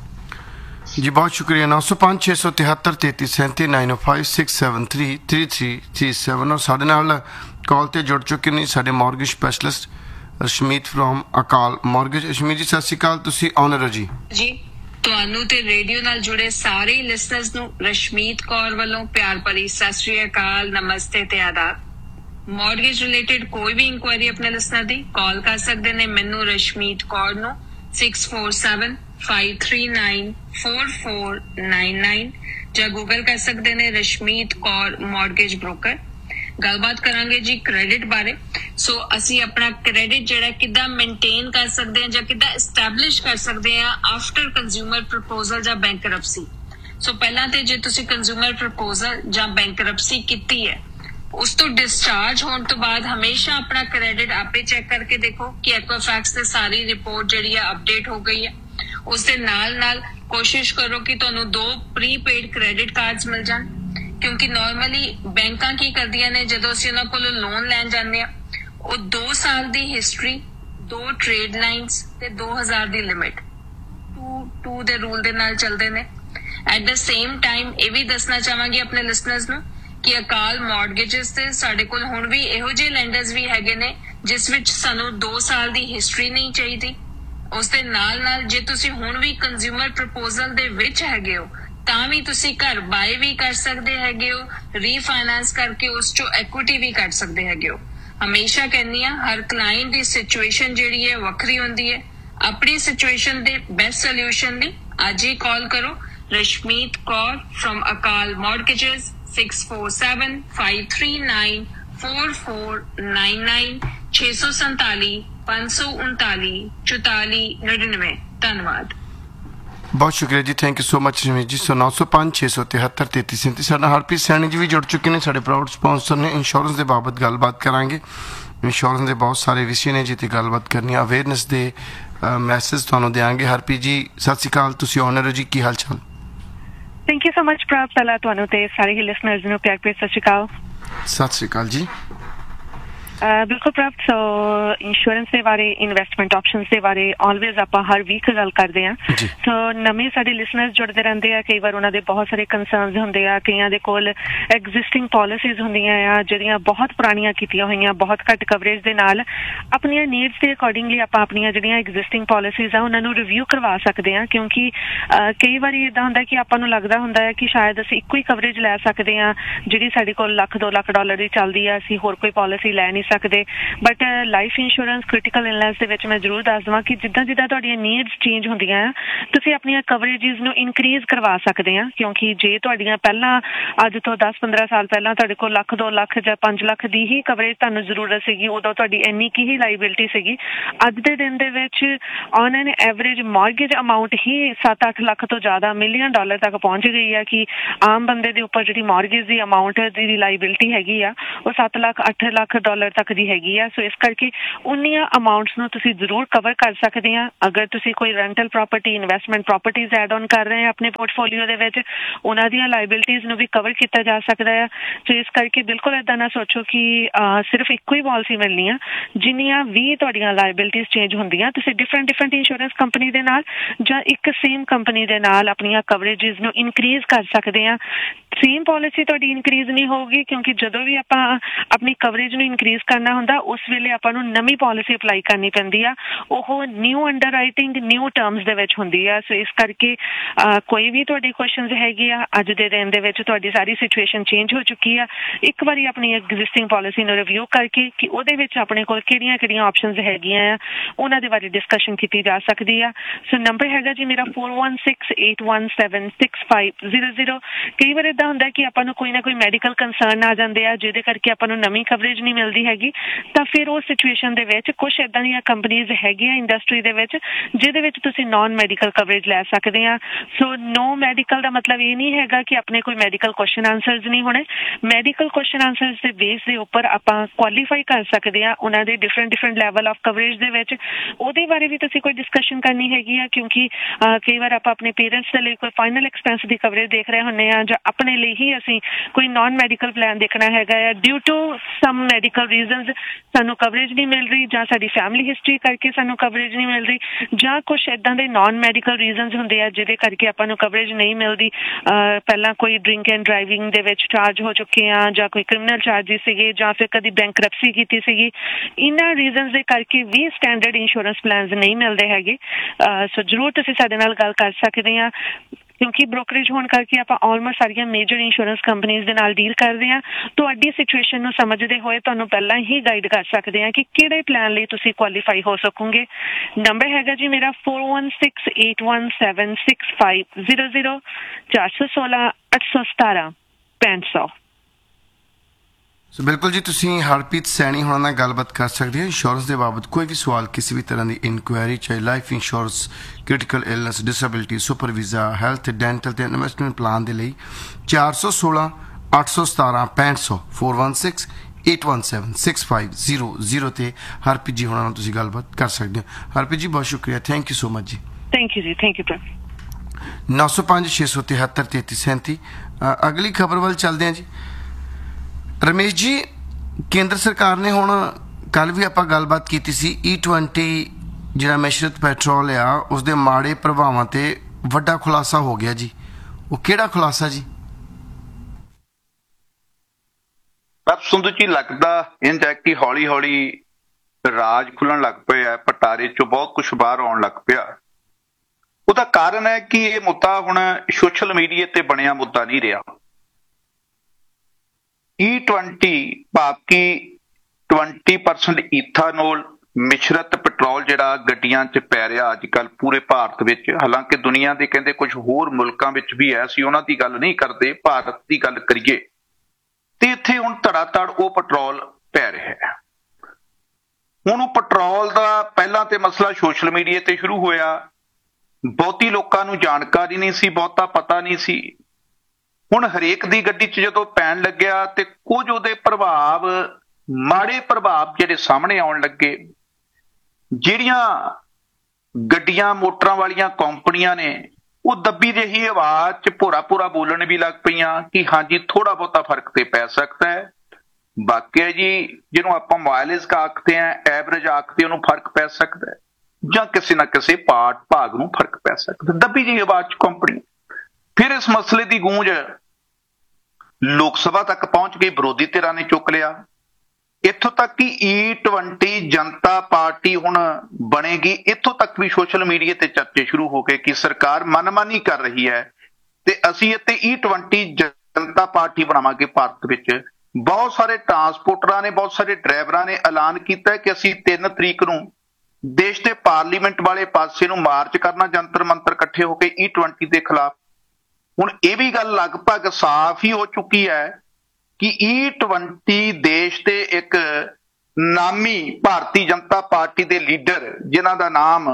ਜੀ ਬਹੁਤ ਸ਼ੁਕਰੀਆ। 905 673 3337 905 673 3337 ਔਰ ਸਾਡੇ ਨਾਲ ਕਾਲ ਤੇ ਜੁੜ ਚੁੱਕੇ ਨੇ ਸਾਡੇ mortgage specialist Rashmeet from Akal mortgage. Rashmeet ਜੀ ਸਤਿ ਸ਼੍ਰੀ ਅਕਾਲ, ਤੁਸੀਂ ਆਨਰ ਹੋ ਜੀ। ਜੀ ਤੁਹਾਨੂੰ ਤੇ ਰੇਡੀਓ ਨਾਲ ਜੁੜੇ ਸਾਰੇ ਲਿਸਨਰਸ ਨੂੰ ਰਸ਼ਮੀਤ ਕੌਰ ਵੱਲੋਂ ਪਿਆਰ ਭਰੀ ਸਤਿ ਸ਼੍ਰੀ ਅਕਾਲ, ਨਮਸਤੇ ਤੇ ਆਦਾਬ। ਮੌਰਗੇਜ ਰਿਲੇਟਡ ਕੋਈ ਵੀ ਇਨਕੁਆਇਰੀ ਆਪਣੇ ਲਿਸਨਰ ਦੀ ਕਾਲ ਕਰ ਸਕਦੇ ਨੇ ਮੈਨੂੰ ਰਸ਼ਮੀਤ ਕੌਰ ਨੂੰ 6475394499 ਜਾਂ ਗੂਗਲ ਕਰ ਸਕਦੇ ਨੇ ਰਸ਼ਮੀਤ ਕੌਰ ਮੌਰਗੇਜ ਬ੍ਰੋਕਰ। ਗੱਲਬਾਤ ਕਰਾਂਗੇ ਜੀ ਕ੍ਰੈਡਿਟ ਬਾਰੇ। ਸੋ ਅਸੀਂ ਆਪਣਾ ਕ੍ਰੈਡਿਟ ਜਿਹੜਾ ਕਿੱਦਾਂ ਮੇਨਟੇਨ ਕਰ ਸਕਦੇ ਹਾਂ ਜਾਂ ਕਿੱਦਾਂ ਐਸਟੈਬਲਿਸ਼ ਕਰ ਸਕਦੇ ਹਾਂ ਆਫਟਰ ਕੰਜ਼ਿਊਮਰ ਪ੍ਰਪੋਜ਼ਲ ਜਾਂ ਬੈਂਕਰਪਸੀ। ਸੋ ਪਹਿਲਾਂ ਤੇ ਜੇ ਤੁਸੀਂ ਕੰਜ਼ਿਊਮਰ ਪ੍ਰਪੋਜ਼ਲ ਜਾਂ ਬੈਂਕਰਪਸੀ ਕੀਤੀ ਹੈ ਉਸ ਤੋਂ ਡਿਸਚਾਰਜ ਹੋਣ ਤੋਂ ਬਾਅਦ ਹਮੇਸ਼ਾ ਆਪਣਾ ਕ੍ਰੈਡਿਟ ਆਪੇ ਚੈੱਕ ਕਰਕੇ ਦੇਖੋ ਕਿ ਐਕਵਾਫੈਕਸ ਤੇ ਸਾਰੀ ਰਿਪੋਰਟ ਜਿਹੜੀ ਹੈ ਅਪਡੇਟ ਹੋ ਗਈ ਹੈ। ਉਸ ਦੇ ਨਾਲ ਕੋਸ਼ਿਸ਼ ਕਰੋ ਕਿ ਤੁਹਾਨੂੰ 2 ਪ੍ਰੀਪੇਡ ਕ੍ਰੈਡਿਟ ਕਾਰਡਸ ਮਿਲ ਜਾਣ, ਕਿਉਂਕਿ ਨਾਰਮਲੀ ਬੈਂਕਾਂ ਕੀ ਕਰਦੀਆਂ ਨੇ ਜਦੋਂ ਅਸੀਂ ਉਹਨਾਂ ਕੋਲੋਂ ਲੋਨ ਲੈਣ ਜਾਂਦੇ ਆ ਉਹ 2 ਸਾਲ ਦੀ ਹਿਸਟਰੀ, 2 ਟ੍ਰੇਡ ਲਾਈਨਸ ਤੇ 2000 ਦੀ ਲਿਮਿਟ 2 ਦੇ ਰੂਲ ਦੇ ਨਾਲ ਚੱਲਦੇ ਨੇ। ਐਟ ਦ ਸੇਮ ਟਾਈਮ ਇਹ ਵੀ ਦੱਸਣਾ ਚਾਹਾਂਗੀ ਆਪਣੇ ਲਿਸਨਰਸ ਨੂੰ ਕਿ ਅਕਾਲ ਮੌਰਗੇਜਸ ਤੇ ਸਾਡੇ ਕੋਲ ਹੁਣ ਵੀ ਇਹੋ ਜਿਹੇ ਲੈਂਡਰਸ ਵੀ ਹੈਗੇ ਨੇ ਜਿਸ ਵਿੱਚ ਸਾਨੂੰ 2 ਸਾਲ ਦੀ ਹਿਸਟਰੀ ਨਹੀਂ ਚਾਹੀਦੀ। ਉਸ ਦੇ ਨਾਲ ਜੇ ਤੁਸੀਂ ਹੁਣ ਵੀ ਕੰਜ਼ਿਊਮਰ ਪ੍ਰਪੋਜ਼ਲ ਦੇ ਵਿੱਚ ਹੈਗੇ ਹੋ ਤਾਂ ਵੀ ਤੁਸੀਂ ਘਰ ਬਾਏ ਵੀ ਕਰ ਸਕਦੇ ਹੈਗੇ ਹੋ, ਰੀਫਾਈਨਾਂਸ ਕਰਕੇ ਉਸ ਚੋਂ ਐਕੁਇਟੀ ਵੀ ਕੱਢ ਸਕਦੇ ਹੈਗੇ ਹੋ। ਹਮੇਸ਼ਾ ਕਹਿੰਦੀ ਆ ਹਰ ਕਲਾਇੰਟ ਦੀ ਸਿਚੁਏਸ਼ਨ ਜਿਹੜੀ ਹੈ ਵੱਖਰੀ ਹੁੰਦੀ ਹੈ। ਆਪਣੀ ਸਿਚੁਏਸ਼ਨ ਦੇ ਬੈਸਟ ਸੋਲੂਸ਼ਨ ਲਈ ਅੱਜ ਹੀ ਕਾਲ ਕਰੋ ਰਸ਼ਮੀਤ ਕੌਰ ਫਰੋਮ ਅਕਾਲ ਮੌਰਗੇਜਸ 6475394499 647 539 4499। ਧੰਨਵਾਦ। ਬਹੁਤ ਸ਼ੁਕਰੀਆ ਜੀ, thank you so much Rashmeet ਜੀ। 905 673 3337 ਸਾਡਾ ਹਰਪ੍ਰੀਤ ਸੈਣੀ ਜੀ ਵੀ ਜੁੜ ਚੁੱਕੇ ਨੇ, ਸਾਡੇ ਪ੍ਰਾਊਡ ਸਪਾਂਸਰ ਨੇ। ਇੰਸ਼ੋਰੈਂਸ ਦੇ ਬਾਬਤ ਗੱਲਬਾਤ ਕਰਾਂਗੇ। ਇੰਸ਼ੋਰੈਂਸ ਦੇ ਬਹੁਤ ਸਾਰੇ ਵਿਸ਼ੇ ਨੇ ਜਿੱਤੇ ਗੱਲਬਾਤ ਕਰਨੀ, ਅਵੇਅਰਨੈਸ ਦੇ ਮੈਸੇਜ ਤੁਹਾਨੂੰ ਦਿਆਂਗੇ। ਹਰਪ੍ਰੀਤ ਜੀ ਸਤਿ ਸ਼੍ਰੀ ਅਕਾਲ, ਤੁਸੀਂ ਆਨਰ ਹੋ ਜੀ, ਕੀ ਹਾਲ ਚਾਲ? ਥੈਂਕ ਯੂ ਸੋ ਮਚ ਪ੍ਰਭ। ਪਹਿਲਾਂ ਤੁਹਾਨੂੰ ਤੇ ਸਾਰੇ ਹੀ ਲਿਸਨਰਸ ਨੂੰ ਪਿਆਰ ਭਰੀ ਸਤਿ ਸ਼੍ਰੀ ਅਕਾਲ। ਸਤਿ ਸ਼੍ਰੀ ਅਕਾਲ ਜੀ। ਬਿਲਕੁਲ ਪ੍ਰਭ। ਸੋ ਇੰਸ਼ੋਰੈਂਸ ਦੇ ਬਾਰੇ, ਇਨਵੈਸਟਮੈਂਟ ਆਪਸ਼ਨਸ ਦੇ ਬਾਰੇ ਆਲਵੇਜ਼ ਆਪਾਂ ਹਰ ਵੀਕ ਗੱਲ ਕਰਦੇ ਹਾਂ। ਸੋ ਨਵੇਂ ਸਾਡੇ ਲਿਸਨਰਸ ਜੁੜਦੇ ਰਹਿੰਦੇ ਆ, ਕਈ ਵਾਰ ਉਹਨਾਂ ਦੇ ਬਹੁਤ ਸਾਰੇ ਕੰਸਰਨਸ ਹੁੰਦੇ ਆ, ਕਈਆਂ ਦੇ ਕੋਲ ਐਗਜ਼ਿਸਟਿੰਗ ਪਾਲਿਸੀਜ਼ ਹੁੰਦੀਆਂ ਆ ਜਿਹੜੀਆਂ ਬਹੁਤ ਪੁਰਾਣੀਆਂ ਕੀਤੀਆਂ ਹੋਈਆਂ, ਬਹੁਤ ਘੱਟ ਕਵਰੇਜ ਦੇ ਨਾਲ। ਆਪਣੀਆਂ ਨੀਡਸ ਦੇ ਅਕੋਰਡਿੰਗਲੀ ਆਪਾਂ ਆਪਣੀਆਂ ਜਿਹੜੀਆਂ ਐਗਜ਼ਿਸਟਿੰਗ ਪਾਲਿਸੀਜ਼ ਆ ਉਹਨਾਂ ਨੂੰ ਰਿਵਿਊ ਕਰਵਾ ਸਕਦੇ ਹਾਂ, ਕਿਉਂਕਿ ਕਈ ਵਾਰੀ ਇੱਦਾਂ ਹੁੰਦਾ ਕਿ ਆਪਾਂ ਨੂੰ ਲੱਗਦਾ ਹੁੰਦਾ ਹੈ ਕਿ ਸ਼ਾਇਦ ਅਸੀਂ ਇੱਕੋ ਹੀ ਕਵਰੇਜ ਲੈ ਸਕਦੇ ਹਾਂ ਜਿਹੜੀ ਸਾਡੇ ਕੋਲ $1 ਲੱਖ 2 ਲੱਖ ਦੀ ਚੱਲਦੀ ਆ, ਅਸੀਂ ਹੋਰ ਕੋਈ ਪਾਲਿਸੀ ਲੈ ਨਹੀਂ ਸਕਦੇ, but life insurance critical illness ਦੇ ਵਿੱਚ ਮੈਂ ਜ਼ਰੂਰ ਦੱਸ ਦੇਵਾਂ ਕਿ ਜਿੱਦਾਂ ਜਿੱਦਾਂ ਤੁਹਾਡੀਆਂ ਨੀਡਸ ਚੇਂਜ ਹੁੰਦੀਆਂ ਆ, ਤੁਸੀਂ ਆਪਣੀਆਂ ਕਵਰੇਜਿਸ ਨੂੰ ਇਨਕਰੀਜ਼ ਕਰਵਾ ਸਕਦੇ ਆ, ਕਿਉਂਕਿ ਜੇ ਤੁਹਾਡੀਆਂ ਪਹਿਲਾਂ ਅੱਜ ਤੋਂ 10-15 ਸਾਲ ਪਹਿਲਾਂ ਤੁਹਾਡੇ ਕੋਲ ਲੱਖ 2 ਲੱਖ ਜਾਂ 5 ਲੱਖ ਦੀ ਹੀ ਕਵਰੇਜ ਤੁਹਾਨੂੰ ਜ਼ਰੂਰਤ ਸੀਗੀ, ਉਦੋਂ ਤੁਹਾਡੀ ਇੰਨੀ ਕੀ ਹੀ ਲਾਇਬਿਲਿਟੀ ਸੀਗੀ, ਅੱਜ ਦੇ ਦਿਨ ਦੇ ਵਿੱਚ on N average mortgage amount ਹੀ 7-8 ਲੱਖ ਤੋਂ ਜ਼ਿਆਦਾ $1 ਮਿਲੀਅਨ ਤੱਕ ਪਹੁੰਚ ਗਈ ਆ ਕਿ ਆਮ ਬੰਦੇ ਦੇ ਉੱਪਰ ਜਿਹੜੀ ਮਾਰਗੇਜ ਦੀ ਅਮਾਊਂਟ ਦੀ ਲਾਇਬਿਲਿਟੀ ਹੈਗੀ ਆ ਉਹ 7 ਲੱਖ 8 ਲੱਖ ਡਾਲਰ ਤੱਕ ਦੀ ਹੈਗੀ ਆ। ਸੋ ਇਸ ਕਰਕੇ ਉਨੀਆਂ ਅਮਾਊਂਟਸ ਨੂੰ ਤੁਸੀਂ ਜ਼ਰੂਰ ਕਵਰ ਕਰ ਸਕਦੇ ਆ। ਅਗਰ ਤੁਸੀਂ ਕੋਈ rental property investment properties add on ਕਰ ਰਹੇ ਆ ਆਪਣੇ ਪੋਰਟਫੋਲੀਓ ਦੇ ਵਿੱਚ, ਉਹਨਾਂ ਦੀਆਂ ਲਾਇਬਿਲਿਟੀਜ਼ ਨੂੰ ਵੀ ਕਵਰ ਕੀਤਾ ਜਾ ਸਕਦਾ ਆ। ਸੋ ਇਸ ਕਰਕੇ ਬਿਲਕੁਲ ਏਦਾਂ ਨਾ ਸੋਚੋ ਕਿ ਸਿਰਫ ਇੱਕੋ ਹੀ ਪਾਲਿਸੀ ਮਿਲਣੀ ਆ। ਜਿੰਨੀਆਂ ਵੀ ਤੁਹਾਡੀਆਂ ਲਾਇਬਿਲਿਟੀਜ਼ ਚੇਂਜ ਹੁੰਦੀਆਂ, ਤੁਸੀਂ ਡਿਫਰੈਂਟ ਇੰਸ਼ੋਰੈਂਸ ਕੰਪਨੀ ਦੇ ਨਾਲ ਜਾਂ ਇੱਕ ਸੇਮ ਕੰਪਨੀ ਦੇ ਨਾਲ ਆਪਣੀਆਂ ਕਵਰੇਜਿਸ ਨੂੰ ਇਨਕਰੀਜ਼ ਕਰ ਸਕਦੇ ਆ। ਸੇਮ ਪਾਲਿਸੀ ਤੁਹਾਡੀ ਇਨਕਰੀਜ਼ ਨਹੀਂ ਹੋਊਗੀ, ਕਿਉਂਕਿ ਜਦੋਂ ਵੀ ਆਪਾਂ ਆਪਣੀ ਕਵਰੇਜ ਨੂੰ ਇਨਕਰੀਜ਼ ਕਰਨਾ ਹੁੰਦਾ ਉਸ ਵੇਲੇ ਆਪਾਂ ਨੂੰ ਨਵੀਂ ਪਾਲਿਸੀ ਅਪਲਾਈ ਕਰਨੀ ਪੈਂਦੀ ਆ। ਉਹ new under writing new terms ਦੇ ਵਿੱਚ ਹੁੰਦੀ ਆ। ਸੋ ਇਸ ਕਰਕੇ ਕੋਈ ਵੀ ਤੁਹਾਡੀ ਕੁਐਸਚਨਸ ਹੈਗੀ ਆ, ਅੱਜ ਦੇ ਦਿਨ ਦੇ ਵਿੱਚ ਤੁਹਾਡੀ ਸਾਰੀ ਸਿਚੁਏਸ਼ਨ ਚੇਂਜ ਹੋ ਚੁੱਕੀ ਆ। ਇੱਕ ਵਾਰੀ ਆਪਣੀ ਐਗਜ਼ਿਸਟਿੰਗ ਪਾਲਿਸੀ ਨੂੰ ਰਿਵਿਊ ਕਰਕੇ ਕਿ ਉਹਦੇ ਵਿੱਚ ਆਪਣੇ ਕੋਲ ਕਿਹੜੀਆਂ ਆਪਸ਼ਨਸ ਹੈਗੀਆਂ ਆ, ਉਹਨਾਂ ਦੇ ਬਾਰੇ ਡਿਸਕਸ਼ਨ ਕੀਤੀ ਜਾ ਸਕਦੀ ਆ। ਸੋ ਨੰਬਰ ਹੈਗਾ ਜੀ ਮੇਰਾ 4168176500। ਕਈ ਵਾਰ ਏਦਾਂ ਹੁੰਦਾ ਕਿ ਆਪਾਂ ਨੂੰ ਕੋਈ ਨਾ ਕੋਈ ਮੈਡੀਕਲ ਕੰਸਰਨ ਆ ਜਾਂਦੇ ਆ ਜਿਹਦੇ ਕਰਕੇ ਆਪਾਂ ਨੂੰ ਨਵੀਂ ਕਵਰੇਜ ਨਹੀਂ ਮਿਲਦੀ ਹੈਗੀ, ਤਾਂ ਫਿਰ ਉਸ ਸਿਚੁਏਸ਼ਨ ਦੇ ਵਿੱਚ ਕੁਝ ਏਦਾਂ ਦੀਆਂ ਕੰਪਨੀਜ਼ ਹੈਗੀਆਂ ਇੰਡਸਟਰੀ ਦੇ ਵਿੱਚ ਜਿਹਦੇ ਵਿੱਚ ਤੁਸੀਂ ਨਾਨ ਮੈਡੀਕਲ ਕਵਰੇਜ ਲੈ ਸਕਦੇ ਆ। ਸੋ ਨੋ ਮੈਡੀਕਲ ਦਾ ਮਤਲਬ ਇਹ ਨਹੀਂ ਹੈਗਾ ਕਿ ਆਪਣੇ ਕੋਈ ਮੈਡੀਕਲ ਕੁਐਸਚਨ ਆਨਸਰਸ ਨਹੀਂ ਹੋਣੇ। ਮੈਡੀਕਲ ਕੁਐਸਚਨ ਆਨਸਰਸ ਦੇ ਬੇਸ ਦੇ ਉੱਪਰ ਆਪਾਂ ਕੁਆਲੀਫਾਈ ਕਰ ਸਕਦੇ ਆ ਉਹਨਾਂ ਦੇ ਡਿਫਰੈਂਟ ਲੈਵਲ ਆਫ ਕਵਰੇਜ ਦੇ ਵਿੱਚ। ਉਹਦੇ ਬਾਰੇ ਵੀ ਤੁਸੀਂ ਕੋਈ ਡਿਸਕਸ਼ਨ ਕਰਨੀ ਹੈਗੀ ਆ, ਕਿਉਂਕਿ ਕਈ ਵਾਰ ਆਪਾਂ ਆਪਣੇ ਪੇਰੈਂਟਸ ਦੇ ਲਈ ਕੋਈ ਫਾਈਨਲ ਐਕਸਪੈਂਸ ਦੀ ਕਵਰੇਜ ਦੇਖ ਰਹੇ ਹੁੰਦੇ ਆ, ਜਾਂ ਆਪਣੇ ਲਈ ਹੀ ਅਸੀਂ ਕੋਈ ਨਾਨ ਮੈਡੀਕਲ ਪਲਾਨ ਦੇਖਣਾ ਹੈਗਾ ਆ। Due to sum medical reasons ਸਾਨੂੰ ਕਵਰੇਜ ਨਹੀਂ ਮਿਲ ਰਹੀ, ਜਾਂ ਸਾਡੀ ਫੈਮਿਲੀ ਹਿਸਟਰੀ ਕਰਕੇ ਸਾਨੂੰ ਕਵਰੇਜ ਨਹੀਂ ਮਿਲ ਰਹੀ, ਜਾਂ ਕੁਝ ਏਦਾਂ ਦੇ ਨਾਨ ਮੈਡੀਕਲ ਰੀਜ਼ਨਸ ਹੁੰਦੇ ਆ ਜਿਹਦੇ ਕਰਕੇ ਆਪਾਂ ਨੂੰ ਕਵਰੇਜ ਨਹੀਂ ਮਿਲਦੀ। ਪਹਿਲਾਂ ਕੋਈ ਡਰਿੰਕ ਐਂਡ ਡਰਾਈਵਿੰਗ ਦੇ ਵਿੱਚ ਚਾਰਜ ਹੋ ਚੁੱਕੇ ਆ, ਜਾਂ ਕੋਈ ਕ੍ਰਿਮੀਨਲ ਚਾਰਜਿਸ ਸੀਗੇ, ਜਾਂ ਫਿਰ ਕਦੀ ਬੈਂਕਰਪਸੀ ਕੀਤੀ ਸੀਗੀ। ਇਹਨਾਂ ਰੀਜ਼ਨਸ ਦੇ ਕਰਕੇ ਵੀ ਸਟੈਂਡਰਡ ਇੰਸ਼ੋਰੈਂਸ ਪਲਾਨਸ ਨਹੀਂ ਮਿਲਦੇ ਹੈਗੇ। ਸੋ ਜ਼ਰੂਰ ਤੁਸੀਂ ਸਾਡੇ ਨਾਲ ਗੱਲ ਕਰ ਸਕਦੇ ਆ, ਕਿਉਂਕਿ ਬ੍ਰੋਕਰੇਜ ਹੋਣ ਕਰਕੇ ਆਪਾਂ ਆਲਮੋਸਟ ਸਾਰੀਆਂ ਮੇਜਰ ਇੰਸ਼ੋਰੈਂਸ ਕੰਪਨੀਜ਼ ਦੇ ਨਾਲ ਡੀਲ ਕਰਦੇ ਆ। ਤੁਹਾਡੀ ਸਿਚੁਏਸ਼ਨ ਨੂੰ ਸਮਝਦੇ ਹੋਏ ਤੁਹਾਨੂੰ ਪਹਿਲਾਂ ਹੀ ਗਾਈਡ ਕਰ ਸਕਦੇ ਆ ਕਿ ਕਿਹੜੇ ਪਲਾਨ ਲਈ ਤੁਸੀਂ ਕੁਆਲੀਫਾਈ ਹੋ ਸਕੋਗੇ। ਨੰਬਰ ਹੈਗਾ ਜੀ ਮੇਰਾ 4168176500 416-817-6500। ਸੋ ਬਿਲਕੁਲ ਜੀ, ਤੁਸੀਂ ਹਰਪ੍ਰੀਤ ਸੈਣੀ ਹੋਣਾ ਨਾਲ ਗੱਲਬਾਤ ਕਰ ਸਕਦੇ ਹੋ ਇੰਸ਼ੋਰੈਂਸ ਦੇ ਬਾਬਤ। ਕੋਈ ਵੀ ਸਵਾਲ, ਕਿਸੇ ਵੀ ਤਰ੍ਹਾਂ ਦੀ ਇਨਕੁਆਇਰੀ, ਚਾਹੇ life insurance, critical illness, disability, super visa, health, dental ਤੇ ਇਨਵੈਸਟਮੈਂਟ ਪਲਾਨ ਦੇ ਲਈ 416-817-6500 416-817-6500 ਤੇ ਹਰਪ੍ਰੀਤ ਜੀ ਹੋਣਾ ਨਾਲ ਤੁਸੀਂ ਗੱਲਬਾਤ ਕਰ ਸਕਦੇ ਹੋ। ਹਰਪ੍ਰੀਤ ਜੀ ਬਹੁਤ ਸ਼ੁਕਰੀਆ, ਥੈਂਕ ਯੂ ਸੋ ਮਚ ਜੀ। ਥੈਂਕ ਯੂ ਜੀ, ਥੈਂਕ ਯੂ। 905-673-3337। ਅਗਲੀ ਖਬਰ ਵੱਲ ਚੱਲਦੇ ਹਾਂ ਜੀ। ਰਮੇਸ਼ ਜੀ, ਕੇਂਦਰ ਸਰਕਾਰ ਨੇ ਹੁਣ ਕੱਲ ਵੀ ਆਪਾਂ ਗੱਲਬਾਤ ਕੀਤੀ ਸੀ, E20 ਜਿਹੜਾ ਮਿਸ਼ਰਤ ਪੈਟਰੋਲ ਆ ਉਸਦੇ ਮਾੜੇ ਪ੍ਰਭਾਵਾਂ ਤੇ ਵੱਡਾ ਖੁਲਾਸਾ ਹੋ ਗਿਆ ਜੀ। ਉਹ ਕਿਹੜਾ ਖੁਲਾਸਾ ਜੀ? ਸੰਧੂ ਜੀ, ਲੱਗਦਾ ਇੰਝ ਹੈ ਕਿ ਹੌਲੀ ਹੌਲੀ ਰਾਜ ਖੁੱਲਣ ਲੱਗ ਪਿਆ, ਪਟਾਰੇ ਚੋਂ ਬਹੁਤ ਕੁਝ ਬਾਹਰ ਆਉਣ ਲੱਗ ਪਿਆ। ਉਹਦਾ ਕਾਰਨ ਹੈ ਕਿ ਇਹ ਮੁੱਦਾ ਹੁਣ ਸੋਸ਼ਲ ਮੀਡੀਆ ਤੇ ਬਣਿਆ ਮੁੱਦਾ ਨਹੀਂ ਰਿਹਾ। E20 ਭਾਵ ਕਿ 20% ਈਥਾਨੋਲ ਮਿਸ਼ਰਤ ਪੈਟਰੋਲ ਜਿਹੜਾ ਗੱਡੀਆਂ 'ਚ ਪੈ ਰਿਹਾ ਅੱਜ ਕੱਲ੍ਹ ਪੂਰੇ ਭਾਰਤ ਵਿੱਚ, ਹਾਲਾਂਕਿ ਦੁਨੀਆ ਦੇ ਕਹਿੰਦੇ ਕੁਝ ਹੋਰ ਮੁਲਕਾਂ ਵਿੱਚ ਵੀ ਹੈ, ਅਸੀਂ ਉਹਨਾਂ ਦੀ ਗੱਲ ਨਹੀਂ ਕਰਦੇ, ਭਾਰਤ ਦੀ ਗੱਲ ਕਰੀਏ ਤੇ ਇੱਥੇ ਹੁਣ ਧੜਾਧੜ ਉਹ ਪੈਟਰੋਲ ਪੈ ਰਿਹਾ ਹੈ। ਹੁਣ ਉਹ ਪੈਟਰੋਲ ਦਾ ਪਹਿਲਾਂ ਤੇ ਮਸਲਾ ਸੋਸ਼ਲ ਮੀਡੀਆ ਤੇ ਸ਼ੁਰੂ ਹੋਇਆ, ਬਹੁਤੀ ਲੋਕਾਂ ਨੂੰ ਜਾਣਕਾਰੀ ਨਹੀਂ ਸੀ, ਬਹੁਤਾ ਪਤਾ ਨਹੀਂ ਸੀ। ਹੁਣ ਹਰੇਕ ਦੀ ਗੱਡੀ 'ਚ ਜਦੋਂ ਪੈਣ ਲੱਗਿਆ ਤੇ ਕੁਝ ਉਹਦੇ ਪ੍ਰਭਾਵ, ਮਾੜੇ ਪ੍ਰਭਾਵ ਜਿਹੜੇ ਸਾਹਮਣੇ ਆਉਣ ਲੱਗੇ। ਜਿਹੜੀਆਂ ਗੱਡੀਆਂ ਮੋਟਰਾਂ ਵਾਲੀਆਂ ਕੰਪਨੀਆਂ ਨੇ ਉਹ ਦੱਬੀ ਜਿਹੀ ਆਵਾਜ਼ 'ਚ ਭੋਰਾ ਬੋਲਣ ਵੀ ਲੱਗ ਪਈਆਂ ਕਿ ਹਾਂਜੀ ਥੋੜਾ ਬਹੁਤਾ ਫਰਕ ਤੇ ਪੈ ਸਕਦਾ ਹੈ। ਬਾਕੀ ਜੀ ਜਿਹਨੂੰ ਆਪਾਂ ਮਾਈਲੇਜ ਆਖਦੇ ਆ, ਐਵਰੇਜ ਆਖਦੇ, ਉਹਨੂੰ ਫਰਕ ਪੈ ਸਕਦਾ ਹੈ, ਜਾਂ ਕਿਸੇ ਨਾ ਕਿਸੇ ਭਾਗ ਨੂੰ ਫਰਕ ਪੈ ਸਕਦਾ। ਦੱਬੀ ਜਿਹੀ ਆਵਾਜ਼ 'ਚ ਕੰਪਨੀ। ਫਿਰ ਇਸ ਮਸਲੇ ਦੀ ਗੂੰਜ ਲੋਕ ਸਭਾ ਤੱਕ ਪਹੁੰਚ ਗਈ, ਵਿਰੋਧੀ ਧਿਰਾਂ ਨੇ ਚੁੱਕ ਲਿਆ। ਇੱਥੋਂ ਤੱਕ ਕਿ E20 ਜਨਤਾ ਪਾਰਟੀ ਹੁਣ ਬਣੇਗੀ, ਇੱਥੋਂ ਤੱਕ ਵੀ ਸੋਸ਼ਲ ਮੀਡੀਆ ਤੇ ਚਰਚੇ ਸ਼ੁਰੂ ਹੋ ਗਏ ਕਿ ਸਰਕਾਰ ਮਨਮਾਨੀ ਕਰ ਰਹੀ ਹੈ ਤੇ ਅਸੀਂ ਇੱਥੇ E20 ਜਨਤਾ ਪਾਰਟੀ ਬਣਾਵਾਂਗੇ ਭਾਰਤ ਵਿੱਚ, ਬਹੁਤ ਸਾਰੇ ਟਰਾਂਸਪੋਰਟਰਾਂ ਨੇ, ਬਹੁਤ ਸਾਰੇ ਡਰਾਈਵਰਾਂ ਨੇ ਐਲਾਨ ਕੀਤਾ ਹੈ ਕਿ ਅਸੀਂ 3 ਤਰੀਕ ਨੂੰ ਦੇਸ਼ ਦੇ ਪਾਰਲੀਮੈਂਟ ਵਾਲੇ ਪਾਸੇ ਨੂੰ ਮਾਰਚ ਕਰਨਾ, ਜੰਤਰ ਮੰਤਰ ਇਕੱਠੇ ਹੋ ਕੇ E20 ਦੇ ਖਿਲਾਫ। ਹੁਣ ਇਹ ਵੀ ਗੱਲ ਲਗਭਗ ਸਾਫ਼ ਹੀ ਹੋ ਚੁੱਕੀ ਹੈ ਕਿ E20 ਦੇਸ਼ ਦੇ ਇੱਕ ਨਾਮੀ ਭਾਰਤੀ ਜਨਤਾ ਪਾਰਟੀ ਦੇ ਲੀਡਰ, ਜਿਨ੍ਹਾਂ ਦਾ ਨਾਮ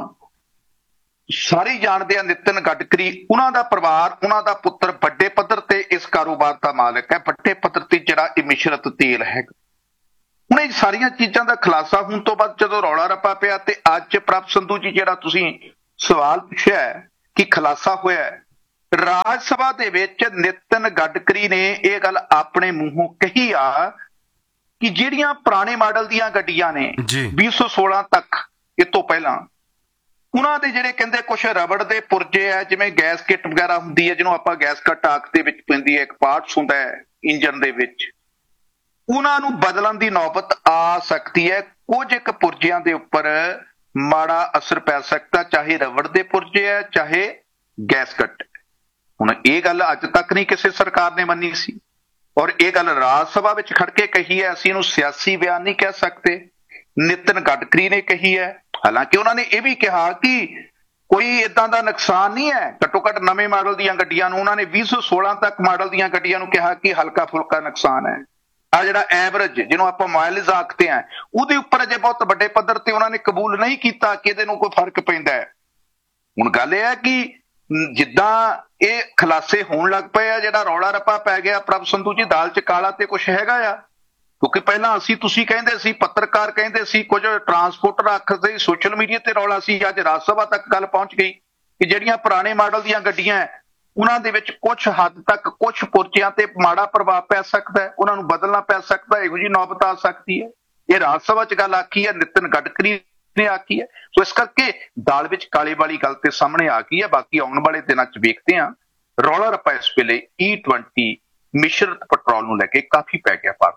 ਸਾਰੇ ਜਾਣਦੇ ਆ, ਨਿਤਿਨ ਗਡਕਰੀ, ਉਹਨਾਂ ਦਾ ਪਰਿਵਾਰ, ਉਹਨਾਂ ਦਾ ਪੁੱਤਰ ਵੱਡੇ ਪੱਧਰ ਤੇ ਇਸ ਕਾਰੋਬਾਰ ਦਾ ਮਾਲਕ ਹੈ, ਵੱਡੇ ਪੱਧਰ ਤੇ ਜਿਹੜਾ ਇਹ ਮਿਸ਼ਰਤ ਤੇਲ ਹੈ। ਹੁਣ ਇਹ ਸਾਰੀਆਂ ਚੀਜ਼ਾਂ ਦਾ ਖੁਲਾਸਾ ਹੋਣ ਤੋਂ ਬਾਅਦ ਜਦੋਂ ਰੌਲਾ ਰੱਪਾ ਪਿਆ ਤੇ ਅੱਜ ਪ੍ਰਭ ਸੰਧੂ ਜੀ ਜਿਹੜਾ ਤੁਸੀਂ ਸਵਾਲ ਪੁੱਛਿਆ ਹੈ ਕਿ ਖੁਲਾਸਾ ਹੋਇਆ ਹੈ, ਰਾਜ ਸਭਾ ਦੇ ਵਿੱਚ ਨਿਤਿਨ ਗਡਕਰੀ ਨੇ ਇਹ ਗੱਲ ਆਪਣੇ ਮੂੰਹੋਂ ਕਹੀ ਆ ਕਿ ਜਿਹੜੀਆਂ ਪੁਰਾਣੇ ਮਾਡਲ ਦੀਆਂ ਗੱਡੀਆਂ ਨੇ 2016 ਤੱਕ, ਇਹ ਤੋਂ ਪਹਿਲਾਂ, ਉਹਨਾਂ ਦੇ ਜਿਹੜੇ ਕਹਿੰਦੇ ਕੁਝ ਰਬੜ ਦੇ ਪੁਰਜੇ ਆ, ਜਿਵੇਂ ਗੈਸ ਕਿੱਟ ਵਗੈਰਾ ਹੁੰਦੀ ਹੈ ਜਿਹਨੂੰ ਆਪਾਂ ਗੈਸ ਟਾਕ ਦੇ ਵਿੱਚ ਪੈਂਦੀ ਹੈ, ਇੱਕ ਪਾਰਟਸ ਹੁੰਦਾ ਹੈ ਇੰਜਨ ਦੇ ਵਿੱਚ, ਉਹਨਾਂ ਨੂੰ ਬਦਲਣ ਦੀ ਨੌਬਤ ਆ ਸਕਦੀ ਹੈ। ਕੁਝ ਇੱਕ ਪੁਰਜਿਆਂ ਦੇ ਉੱਪਰ ਮਾੜਾ ਅਸਰ ਪੈ ਸਕਦਾ, ਚਾਹੇ ਰਬੜ ਦੇ ਪੁਰਜੇ ਹੈ ਚਾਹੇ ਗੈਸ ਕੱਟ। ਹੁਣ ਇਹ ਗੱਲ ਅੱਜ ਤੱਕ ਨਹੀਂ ਕਿਸੇ ਸਰਕਾਰ ਨੇ ਮੰਨੀ ਸੀ, ਔਰ ਇਹ ਗੱਲ ਰਾਜ ਸਭਾ ਵਿੱਚ ਖੜ ਕੇ ਕਹੀ ਹੈ। ਅਸੀਂ ਇਹਨੂੰ ਸਿਆਸੀ ਬਿਆਨ ਨਹੀਂ ਕਹਿ ਸਕਦੇ, ਨਿਤਿਨ ਗਡਕਰੀ ਨੇ ਕਹੀ ਹੈ। ਹਾਲਾਂਕਿ ਉਹਨਾਂ ਨੇ ਇਹ ਵੀ ਕਿਹਾ ਕਿ ਕੋਈ ਏਦਾਂ ਦਾ ਨੁਕਸਾਨ ਨਹੀਂ ਹੈ, ਘੱਟੋ ਘੱਟ ਨਵੇਂ ਮਾਡਲ ਦੀਆਂ ਗੱਡੀਆਂ ਨੂੰ, ਉਹਨਾਂ ਨੇ 2016 ਤੱਕ ਮਾਡਲ ਦੀਆਂ ਗੱਡੀਆਂ ਨੂੰ ਕਿਹਾ ਕਿ ਹਲਕਾ ਫੁਲਕਾ ਨੁਕਸਾਨ ਹੈ। ਆ ਜਿਹੜਾ ਐਵਰੇਜ, ਜਿਹਨੂੰ ਆਪਾਂ ਮਾਈਲੇਜ ਆਖਦੇ ਆ, ਉਹਦੇ ਉੱਪਰ ਅਜੇ ਬਹੁਤ ਵੱਡੇ ਪੱਧਰ ਤੇ ਉਹਨਾਂ ਨੇ ਕਬੂਲ ਨਹੀਂ ਕੀਤਾ ਕਿ ਇਹਦੇ ਨੂੰ ਕੋਈ ਫਰਕ ਪੈਂਦਾ ਹੈ। ਹੁਣ ਗੱਲ ਇਹ ਹੈ ਕਿ ਜਿੱਦਾਂ ਇਹ ਖੁਲਾਸੇ ਹੋਣ ਲੱਗ ਪਏ ਆ, ਜਿਹੜਾ ਰੌਲਾ ਰੱਪਾ ਪੈ ਗਿਆ, ਪ੍ਰਭ ਸੰਧੂ ਜੀ, ਦਾਲ ਚ ਕਾਲਾ ਤੇ ਕੁਛ ਹੈਗਾ ਆ। ਕਿਉਂਕਿ ਪਹਿਲਾਂ ਤੁਸੀਂ ਕਹਿੰਦੇ ਸੀ, ਪੱਤਰਕਾਰ ਕਹਿੰਦੇ ਸੀ, ਕੁਝ ਟਰਾਂਸਪੋਰਟਰ ਆਖਦੇ, ਸੋਸ਼ਲ ਮੀਡੀਆ ਤੇ ਰੌਲਾ ਸੀ, ਅੱਜ ਰਾਜ ਸਭਾ ਤੱਕ ਗੱਲ ਪਹੁੰਚ ਗਈ ਕਿ ਜਿਹੜੀਆਂ ਪੁਰਾਣੇ ਮਾਡਲ ਦੀਆਂ ਗੱਡੀਆਂ ਹੈ, ਉਹਨਾਂ ਦੇ ਵਿੱਚ ਕੁਝ ਹੱਦ ਤੱਕ ਕੁਝ ਪੁਰਜਿਆਂ ਤੇ ਮਾੜਾ ਪ੍ਰਭਾਵ ਪੈ ਸਕਦਾ ਹੈ, ਉਹਨਾਂ ਨੂੰ ਬਦਲਣਾ ਪੈ ਸਕਦਾ ਹੈ, ਇਹੋ ਜਿਹੀ ਨੌਬਤ ਆ ਸਕਦੀ ਹੈ। ਇਹ ਰਾਜ ਸਭਾ 'ਚ ਗੱਲ ਆਖੀ ਹੈ, ਨਿਤਿਨ ਗਡਕਰੀ ਨੇ ਆਖੀ ਹੈ। ਸੋ ਇਸ ਕਰਕੇ ਦਾਲ ਵਿੱਚ ਕਾਲੇ ਵਾਲੀ ਗੱਲ ਤੇ ਸਾਹਮਣੇ ਆ ਗਈ ਹੈ। ਬਾਕੀ ਆਉਣ ਵਾਲੇ ਦਿਨਾਂ 'ਚ ਵੇਖਦੇ ਹਾਂ। ਰੌਲਾ ਰੱਪਾ ਇਸ ਵੇਲੇ E20 ਮਿਸ਼ਰਤ ਪੈਟਰੋਲ ਨੂੰ ਲੈ ਕੇ ਕਾਫੀ ਪੈ ਗਿਆ ਭਾਰਤ।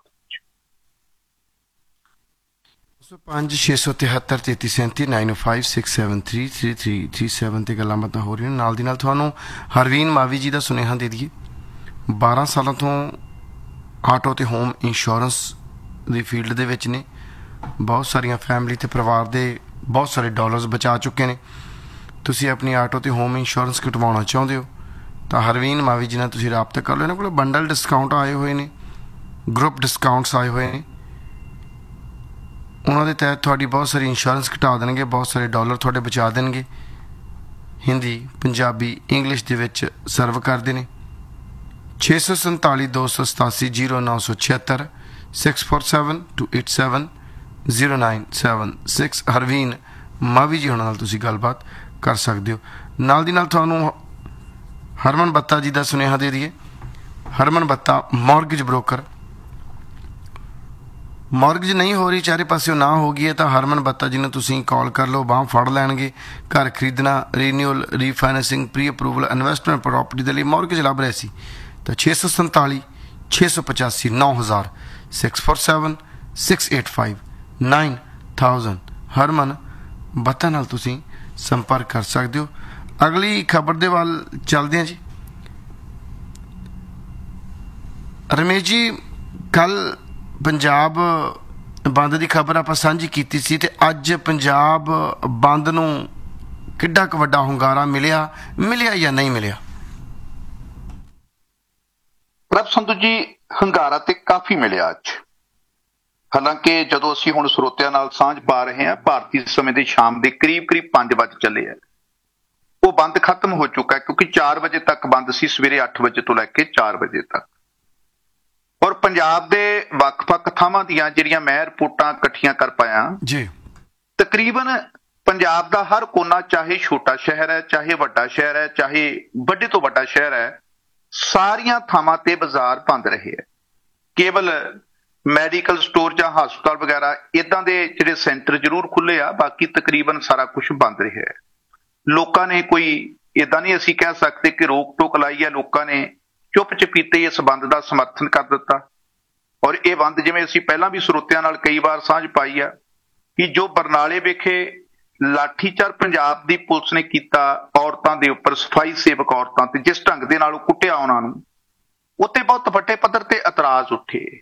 5 673 3337 9056733337 ਤੇ ਗੱਲਾਂ ਬਾਤਾਂ ਹੋ ਰਹੀਆਂ। ਨਾਲ ਦੀ ਨਾਲ ਤੁਹਾਨੂੰ ਹਰਵੀਨ ਮਾਵੀ ਜੀ ਦਾ ਸੁਨੇਹਾ ਦੇ ਦਈਏ। 12 ਸਾਲਾਂ ਤੋਂ ਆਟੋ ਤੇ ਹੋਮ ਇੰਸ਼ੋਰੈਂਸ ਦੀ ਫੀਲਡ ਦੇ ਵਿੱਚ ਨੇ। ਬਹੁਤ ਸਾਰੀਆਂ ਫੈਮਿਲੀ ਤੇ ਪਰਿਵਾਰ ਦੇ ਬਹੁਤ ਸਾਰੇ ਡਾਲਰਸ ਬਚਾ ਚੁੱਕੇ ਨੇ। ਤੁਸੀਂ ਆਪਣੀ ਆਟੋ ਤੇ ਹੋਮ ਇੰਸ਼ੋਰੈਂਸ ਕਟਵਾਉਣਾ ਚਾਹੁੰਦੇ ਹੋ ਤਾਂ ਹਰਵੀਨ ਮਾਵੀ ਜੀ ਨਾਲ ਤੁਸੀਂ ਰਾਬਤਾ ਕਰ ਲਓ। ਇਹਨਾਂ ਕੋਲ ਬੰਡਲ ਡਿਸਕਾਊਂਟ ਆਏ ਹੋਏ ਨੇ, ਗਰੁੱਪ ਡਿਸਕਾਊਂਟਸ ਆਏ ਹੋਏ ਨੇ। ਉਹਨਾਂ ਦੇ ਤਹਿਤ ਤੁਹਾਡੀ ਬਹੁਤ ਸਾਰੀ ਇੰਸ਼ੋਰੈਂਸ ਘਟਾ ਦੇਣਗੇ, ਬਹੁਤ ਸਾਰੇ ਡਾਲਰ ਤੁਹਾਡੇ ਬਚਾ ਦੇਣਗੇ। ਹਿੰਦੀ, ਪੰਜਾਬੀ, ਇੰਗਲਿਸ਼ ਦੇ ਵਿੱਚ ਸਰਵ ਕਰਦੇ ਨੇ। 647 287 0976 647 287 0976 ਹਰਵੀਨ ਮਾਵੀ ਜੀ ਉਹਨਾਂ ਨਾਲ ਤੁਸੀਂ ਗੱਲਬਾਤ ਕਰ ਸਕਦੇ ਹੋ। ਨਾਲ ਦੀ ਨਾਲ ਤੁਹਾਨੂੰ ਹਰਮਨ ਬੱਤਾ ਜੀ ਦਾ ਸੁਨੇਹਾ ਦੇ ਦਈਏ। ਹਰਮਨ ਬੱਤਾ ਮੌਰਗੇਜ ਬ੍ਰੋਕਰ। ਮੌਰਗੇਜ ਨਹੀਂ ਹੋ ਰਹੀ, ਚਾਰੇ ਪਾਸਿਓਂ ਨਾ ਹੋ ਗਈ ਹੈ ਤਾਂ ਹਰਮਨ ਬੱਤਾ ਜੀ ਨੂੰ ਤੁਸੀਂ ਕਾਲ ਕਰ ਲਓ, ਬਾਂਹ ਫੜ ਲੈਣਗੇ। ਘਰ ਖਰੀਦਣਾ, renewal, ਰੀਫਾਈਨੈਂਸਿੰਗ, pre approval, investment property ਦੇ ਲਈ ਮੌਰਗੇਜ ਲੱਭ ਰਹੇ ਸੀ ਤਾਂ 647 685 9000 647 685 9000 ਹਰਮਨ ਬੱਤਾ ਨਾਲ ਤੁਸੀਂ ਸੰਪਰਕ ਕਰ ਸਕਦੇ ਹੋ। ਅਗਲੀ ਖਬਰ ਦੇ ਵੱਲ ਚੱਲਦੇ ਹਾਂ ਜੀ। ਰਮੇਸ਼ ਜੀ, ਕੱਲ ਪੰਜਾਬ ਬੰਦ ਦੀ ਖਬਰ ਆਪਾਂ ਸਾਂਝੀ ਕੀਤੀ ਸੀ ਤੇ ਅੱਜ ਪੰਜਾਬ ਬੰਦ ਨੂੰ ਕਿੱਡਾ ਕੁ ਵੱਡਾ ਹੁੰਗਾਰਾ ਮਿਲਿਆ ਜਾਂ ਨਹੀਂ ਮਿਲਿਆ? ਪ੍ਰਭ ਸੰਧੂ ਜੀ, ਹੰਗਾਰਾ ਤੇ ਕਾਫੀ ਮਿਲਿਆ ਅੱਜ। ਹਾਲਾਂਕਿ ਜਦੋਂ ਅਸੀਂ ਹੁਣ ਸਰੋਤਿਆਂ ਨਾਲ ਸਾਂਝ ਪਾ ਰਹੇ ਹਾਂ, ਭਾਰਤੀ ਸਮੇਂ ਦੇ ਸ਼ਾਮ ਦੇ ਕਰੀਬ 5 ਵਜੇ ਚੱਲੇ ਆ, ਉਹ ਬੰਦ ਖਤਮ ਹੋ ਚੁੱਕਾ ਕਿਉਂਕਿ 4 ਵਜੇ ਤੱਕ ਬੰਦ ਸੀ, ਸਵੇਰੇ 8 ਵਜੇ ਤੋਂ ਲੈ ਕੇ 4 ਵਜੇ ਤੱਕ। ਔਰ ਪੰਜਾਬ ਦੇ ਵੱਖ-ਵੱਖ ਥਾਵਾਂ ਦੀਆਂ ਜਿਹੜੀਆਂ ਮੈਂ ਰਿਪੋਰਟਾਂ ਇਕੱਠੀਆਂ ਕਰ ਪਾਇਆ ਜੀ, ਤਕਰੀਬਨ ਪੰਜਾਬ ਦਾ ਹਰ ਕੋਨਾ, ਚਾਹੇ ਛੋਟਾ ਸ਼ਹਿਰ ਹੈ, ਚਾਹੇ ਵੱਡਾ ਸ਼ਹਿਰ ਹੈ, ਚਾਹੇ ਵੱਡੇ ਤੋਂ ਵੱਡਾ ਸ਼ਹਿਰ ਹੈ, ਸਾਰੀਆਂ ਥਾਵਾਂ ਤੇ ਬਾਜ਼ਾਰ ਬੰਦ ਰਹੇ ਹੈ। ਕੇਵਲ ਮੈਡੀਕਲ ਸਟੋਰ ਜਾਂ ਹਸਪਤਾਲ ਵਗੈਰਾ ਇਦਾਂ ਦੇ ਜਿਹੜੇ ਸੈਂਟਰ ਜ਼ਰੂਰ ਖੁੱਲੇ ਆ, ਬਾਕੀ ਤਕਰੀਬਨ ਸਾਰਾ ਕੁਝ ਬੰਦ ਰਿਹਾ ਹੈ। ਲੋਕਾਂ ਨੇ ਕੋਈ ਇਦਾਂ ਨਹੀਂ ਅਸੀਂ ਕਹਿ ਸਕਦੇ ਕਿ ਰੋਕ ਟੋਕ ਲਾਈ ਹੈ, ਲੋਕਾਂ ਨੇ ਚੁੱਪ ਚਪੀਤੇ ਇਸ ਬੰਦ ਦਾ ਸਮਰਥਨ ਕਰ ਦਿੱਤਾ। ਔਰ ਇਹ ਬੰਦ, ਜਿਵੇਂ ਅਸੀਂ ਪਹਿਲਾਂ ਵੀ ਸਰੋਤਿਆਂ ਨਾਲ ਕਈ ਵਾਰ ਸਾਂਝ ਪਾਈ ਆ, ਕਿ ਜੋ ਬਰਨਾਲੇ ਵਿਖੇ ਲਾਠੀਚਾਰ ਪੰਜਾਬ ਦੀ ਪੁਲਿਸ ਨੇ ਕੀਤਾ ਔਰਤਾਂ ਦੇ ਉੱਪਰ, ਸਫਾਈ ਸੇਵਕ ਔਰਤਾਂ ਤੇ, ਜਿਸ ਢੰਗ ਦੇ ਨਾਲ ਉਹ ਕੁੱਟਿਆ ਉਹਨਾਂ ਨੂੰ, ਉੱਤੇ ਬਹੁਤ ਵੱਡੇ ਪੱਧਰ ਤੇ ਇਤਰਾਜ਼ ਉੱਠੇ।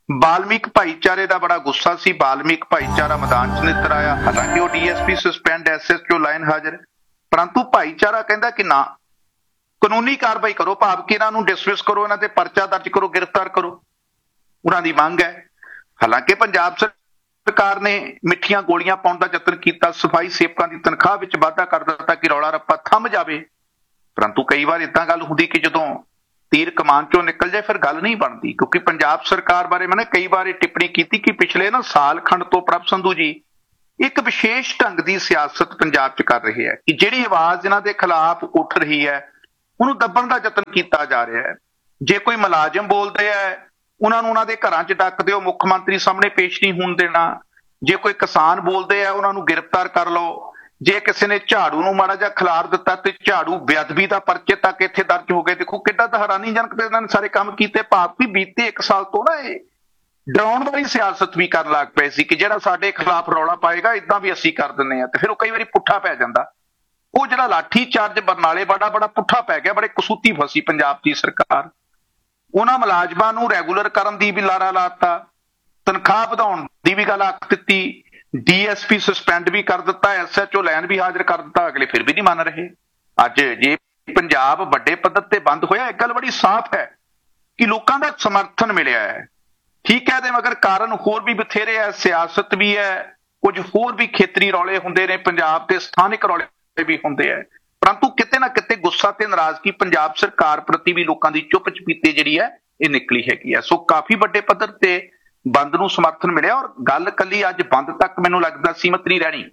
ਬਾਲਮੀਕ ਭਾਈਚਾਰੇ ਦਾ ਬੜਾ ਗੁੱਸਾ ਸੀ। ਬਾਲਮੀਕ ਭਾਈਚਾਰਾ ਮੈਦਾਨ 'ਚ ਨਿੱਤਰ ਆਇਆ। ਹਾਲਾਂਕਿ ਉਹ ਡੀਐਸਪੀ ਸਸਪੈਂਡ, ਐਸਐਸਪੀ ਲਾਈਨ ਹਾਜ਼ਰ, ਪਰੰਤੂ ਭਾਈਚਾਰਾ ਕਹਿੰਦਾ ਕਿ ਨਾ, ਕਾਨੂੰਨੀ ਕਾਰਵਾਈ ਕਰੋ, ਭਾਵ ਕਿ ਇਹਨਾਂ ਨੂੰ ਡਿਸਮਿਸ ਕਰੋ, ਇਹਨਾਂ ਤੇ ਪਰਚਾ ਦਰਜ ਕਰੋ, ਗ੍ਰਿਫਤਾਰ ਕਰੋ। ਉਹਨਾਂ ਦੀ ਮੰਗ ਹੈ। ਹਾਲਾਂਕਿ ਪੰਜਾਬ ਸਰਕਾਰ ਨੇ ਮਿੱਠੀਆਂ ਗੋਲੀਆਂ ਪਾਉਣ ਦਾ ਯਤਨ ਕੀਤਾ, ਸਫਾਈ ਸੇਵਕਾਂ ਦੀ ਤਨਖਾਹ ਵਿੱਚ ਵਾਧਾ ਕਰ ਦਿੱਤਾ ਕਿ ਰੌਲਾ ਰੱਪਾ ਥੰਮ ਜਾਵੇ, ਪਰੰਤੂ ਕਈ ਵਾਰ ਏਦਾਂ ਗੱਲ ਹੁੰਦੀ ਕਿ ਜਦੋਂ ਤੀਰ ਕਮਾਨ ਚੋਂ ਨਿਕਲ ਜਾਏ ਫਿਰ ਗੱਲ ਨਹੀਂ ਬਣਦੀ। ਕਿਉਂਕਿ ਪੰਜਾਬ ਸਰਕਾਰ ਬਾਰੇ ਮੈਂ ਕਈ ਵਾਰ ਇਹ ਟਿੱਪਣੀ ਕੀਤੀ ਕਿ ਪਿਛਲੇ ਸਾਲ ਖੰਡ ਤੋਂ ਪ੍ਰਭ ਸੰਧੂ ਜੀ ਇੱਕ ਵਿਸ਼ੇਸ਼ ਢੰਗ ਦੀ ਸਿਆਸਤ ਪੰਜਾਬ 'ਚ ਕਰ ਰਹੇ ਹੈ ਕਿ ਜਿਹੜੀ ਆਵਾਜ਼ ਇਹਨਾਂ ਦੇ ਖਿਲਾਫ ਉੱਠ ਰਹੀ ਹੈ ਉਹਨੂੰ ਦੱਬਣ ਦਾ ਯਤਨ ਕੀਤਾ ਜਾ ਰਿਹਾ ਹੈ। ਜੇ ਕੋਈ ਮੁਲਾਜ਼ਮ ਬੋਲਦੇ ਹੈ ਉਹਨਾਂ ਨੂੰ ਉਹਨਾਂ ਦੇ ਘਰਾਂ 'ਚ ਡੱਕ ਦਿਓ, ਮੁੱਖ ਮੰਤਰੀ ਸਾਹਮਣੇ ਪੇਸ਼ ਨਹੀਂ ਹੋਣ ਦੇਣਾ। ਜੇ ਕੋਈ ਕਿਸਾਨ ਬੋਲਦੇ ਆ ਉਹਨਾਂ ਨੂੰ ਗ੍ਰਿਫਤਾਰ ਕਰ ਲਓ। ਜੇ ਕਿਸੇ ਨੇ ਝਾੜੂ ਨੂੰ ਮਾੜਾ ਜਿਹਾ ਖਿਲਾਰ ਦਿੱਤਾ ਤੇ ਝਾੜੂ ਬੇਅਦਬੀ ਦਾ ਪਰਚੇ ਤੱਕ ਇੱਥੇ ਦਰਜ ਹੋ ਗਏ। ਦੇਖੋ ਕਿੱਡਾ ਤਾਂ ਹੈਰਾਨੀਜਨਕ ਤੇ ਇਹਨਾਂ ਨੇ ਸਾਰੇ ਕੰਮ ਕੀਤੇ। ਭਾਵ ਕਿ ਬੀਤੇ 1 ਸਾਲ ਤੋਂ ਇਹ ਡਰਾਉਣ ਵਾਲੀ ਸਿਆਸਤ ਵੀ ਕਰਨ ਲੱਗ ਪਏ ਸੀ ਕਿ ਜਿਹੜਾ ਸਾਡੇ ਖਿਲਾਫ ਰੌਲਾ ਪਾਏਗਾ ਇਦਾਂ ਵੀ ਅਸੀਂ ਕਰ ਦਿੰਦੇ ਆ, ਤੇ ਫਿਰ ਉਹ ਕਈ ਵਾਰੀ ਪੁੱਠਾ ਪੈ ਜਾਂਦਾ। ਉਹ ਜਿਹੜਾ ਲਾਠੀ ਚਾਰਜ ਬਰਨਾਲੇ ਬੜਾ ਪੁੱਠਾ ਪੈ ਗਿਆ, ਬੜੇ ਕਸੂਤੀ ਫਸੀ ਪੰਜਾਬ ਦੀ ਸਰਕਾਰ। ਉਹਨਾਂ ਮੁਲਾਜ਼ਮਾਂ ਨੂੰ ਰੈਗੂਲਰ ਕਰਨ ਦੀ ਵੀ ਲਾਰਾ ਲਾਤਾ, ਤਨਖਾਹ ਵਧਾਉਣ ਦੀ ਵੀ ਗੱਲ ਆਖ ਦਿੱਤੀ, ਡੀਐਸਪੀ ਸਸਪੈਂਡ ਵੀ ਕਰ ਦਿੱਤਾ, ਐਸਐਚਓ ਲਾਈਨ ਵੀ ਹਾਜ਼ਰ ਕਰ ਦਿੱਤਾ, ਅਗਲੇ ਫਿਰ ਵੀ ਨਹੀਂ ਮੰਨ ਰਹੇ। ਅੱਜ ਜੇ ਪੰਜਾਬ ਵੱਡੇ ਪੱਧਰ ਤੇ ਬੰਦ ਹੋਇਆ, ਇੱਕ ਗੱਲ ਬੜੀ ਸਾਫ਼ ਹੈ ਕਿ ਲੋਕਾਂ ਦਾ ਸਮਰਥਨ ਮਿਲਿਆ ਹੈ। ਠੀਕ ਹੈ, ਇਹਦੇ ਮਗਰ ਕਾਰਨ ਹੋਰ ਵੀ ਬਥੇਰੇ ਹੈ, ਸਿਆਸਤ ਵੀ ਹੈ, ਕੁਝ ਹੋਰ ਵੀ ਖੇਤਰੀ ਰੌਲੇ ਹੁੰਦੇ ਨੇ, ਪੰਜਾਬ ਤੇ ਸਥਾਨਕ ਰੌਲੇ ਵੀ ਹੁੰਦੇ ਹੈ, ਪਰੰਤੂ ਕਿਤੇ ਨਾ ਕਿਤੇ ਗੁੱਸਾ ਤੇ ਨਾਰਾਜ਼ਗੀ ਪੰਜਾਬ ਸਰਕਾਰ ਪ੍ਰਤੀ ਵੀ ਲੋਕਾਂ ਦੀ ਚੁੱਪ ਚਪੀਤੇ ਜਿਹੜੀ ਹੈ ਇਹ ਨਿਕਲੀ ਹੈਗੀ ਹੈ। ਸੋ ਕਾਫੀ ਵੱਡੇ ਪੱਧਰ ਤੇ ਬੰਦ ਨੂੰ ਸਮਰਥਨ ਮਿਲਿਆ। ਔਰ ਗੱਲ ਕੱਲੀ ਅੱਜ ਬੰਦ ਤੱਕ ਮੈਨੂੰ ਲੱਗਦਾ ਸੀਮਤ ਨਹੀਂ ਰਹਿਣੀ।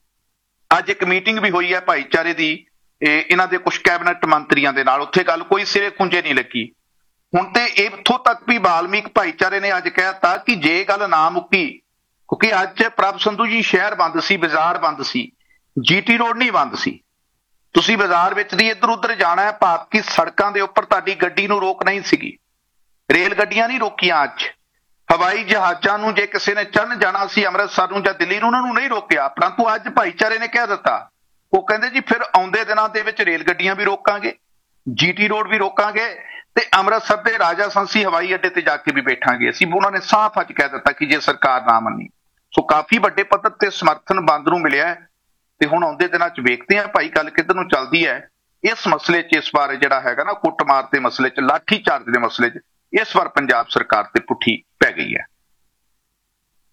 ਅੱਜ ਇੱਕ ਮੀਟਿੰਗ ਵੀ ਹੋਈ ਹੈ ਭਾਈਚਾਰੇ ਦੀ ਇਹਨਾਂ ਦੇ ਕੁਝ ਕੈਬਨਿਟ ਮੰਤਰੀਆਂ ਦੇ ਨਾਲ, ਉੱਥੇ ਗੱਲ ਕੋਈ ਸਿਰੇ ਖੁੰਝੇ ਨਹੀਂ ਲੱਗੀ। ਹੁਣ ਤੇ ਇੱਥੋਂ ਤੱਕ ਵੀ ਬਾਲਮੀਕ ਭਾਈਚਾਰੇ ਨੇ ਅੱਜ ਕਹਿਤਾ ਕਿ ਜੇ ਗੱਲ ਨਾ ਮੁੱਕੀ, ਕਿਉਂਕਿ ਅੱਜ ਪ੍ਰਭ ਸੰਧੂ ਜੀ ਸ਼ਹਿਰ ਬੰਦ ਸੀ, ਬਾਜ਼ਾਰ ਬੰਦ ਸੀ, ਜੀਟੀ ਰੋਡ ਨਹੀਂ ਬੰਦ ਸੀ। ਤੁਸੀਂ ਬਾਜ਼ਾਰ ਵਿੱਚ ਦੀ ਇੱਧਰ ਉੱਧਰ ਜਾਣਾ ਹੈ, ਭਾਵ ਕਿ ਸੜਕਾਂ ਦੇ ਉੱਪਰ ਤੁਹਾਡੀ ਗੱਡੀ ਨੂੰ ਰੋਕ ਨਹੀਂ ਸੀਗੀ, ਰੇਲ ਗੱਡੀਆਂ ਨਹੀਂ ਰੋਕੀਆਂ। ਅੱਜ ਹਵਾਈ ਜਹਾਜ਼ਾਂ ਨੂੰ ਜੇ ਕਿਸੇ ਨੇ ਚੜ੍ਹਨ ਜਾਣਾ ਸੀ ਅੰਮ੍ਰਿਤਸਰ ਨੂੰ ਜਾਂ ਦਿੱਲੀ ਨੂੰ, ਉਹਨਾਂ ਨੂੰ ਨਹੀਂ ਰੋਕਿਆ, ਪਰੰਤੂ ਅੱਜ ਭਾਈਚਾਰੇ ਨੇ ਕਹਿ ਦਿੱਤਾ, ਉਹ ਕਹਿੰਦੇ ਜੀ ਫਿਰ ਆਉਂਦੇ ਦਿਨਾਂ ਦੇ ਵਿੱਚ ਰੇਲ ਗੱਡੀਆਂ ਵੀ ਰੋਕਾਂਗੇ, ਜੀਟੀ ਰੋਡ ਵੀ ਰੋਕਾਂਗੇ ਤੇ ਅੰਮ੍ਰਿਤਸਰ ਦੇ ਰਾਜਾ ਸੰਸੀ ਹਵਾਈ ਅੱਡੇ ਤੇ ਜਾ ਕੇ ਵੀ ਬੈਠਾਂਗੇ ਅਸੀਂ। ਉਹਨਾਂ ਨੇ ਸਾਫ਼ ਅੱਜ ਕਹਿ ਦਿੱਤਾ ਕਿ ਜੇ ਸਰਕਾਰ ਨਾ ਮੰਨੀ। ਸੋ ਕਾਫੀ ਵੱਡੇ ਪੱਧਰ ਤੇ ਸਮਰਥਨ ਬੰਦ ਨੂੰ ਮਿਲਿਆ ਹੈ ਤੇ ਹੁਣ ਆਉਂਦੇ ਦਿਨਾਂ 'ਚ ਵੇਖਦੇ ਹਾਂ ਭਾਈ ਗੱਲ ਕਿੱਧਰ ਨੂੰ ਚੱਲਦੀ ਹੈ। ਇਸ ਮਸਲੇ 'ਚ ਇਸ ਵਾਰ ਜਿਹੜਾ ਹੈਗਾ ਨਾ ਕੁੱਟਮਾਰ ਦੇ ਮਸਲੇ 'ਚ, ਲਾਠੀ ਚਾਰਜ ਦੇ ਮਸਲੇ 'ਚ ਇਸ ਵਾਰ ਪੰਜਾਬ ਸਰਕਾਰ ਤੇ ਪੁੱਠੀ ਪੈ ਗਈ ਹੈ।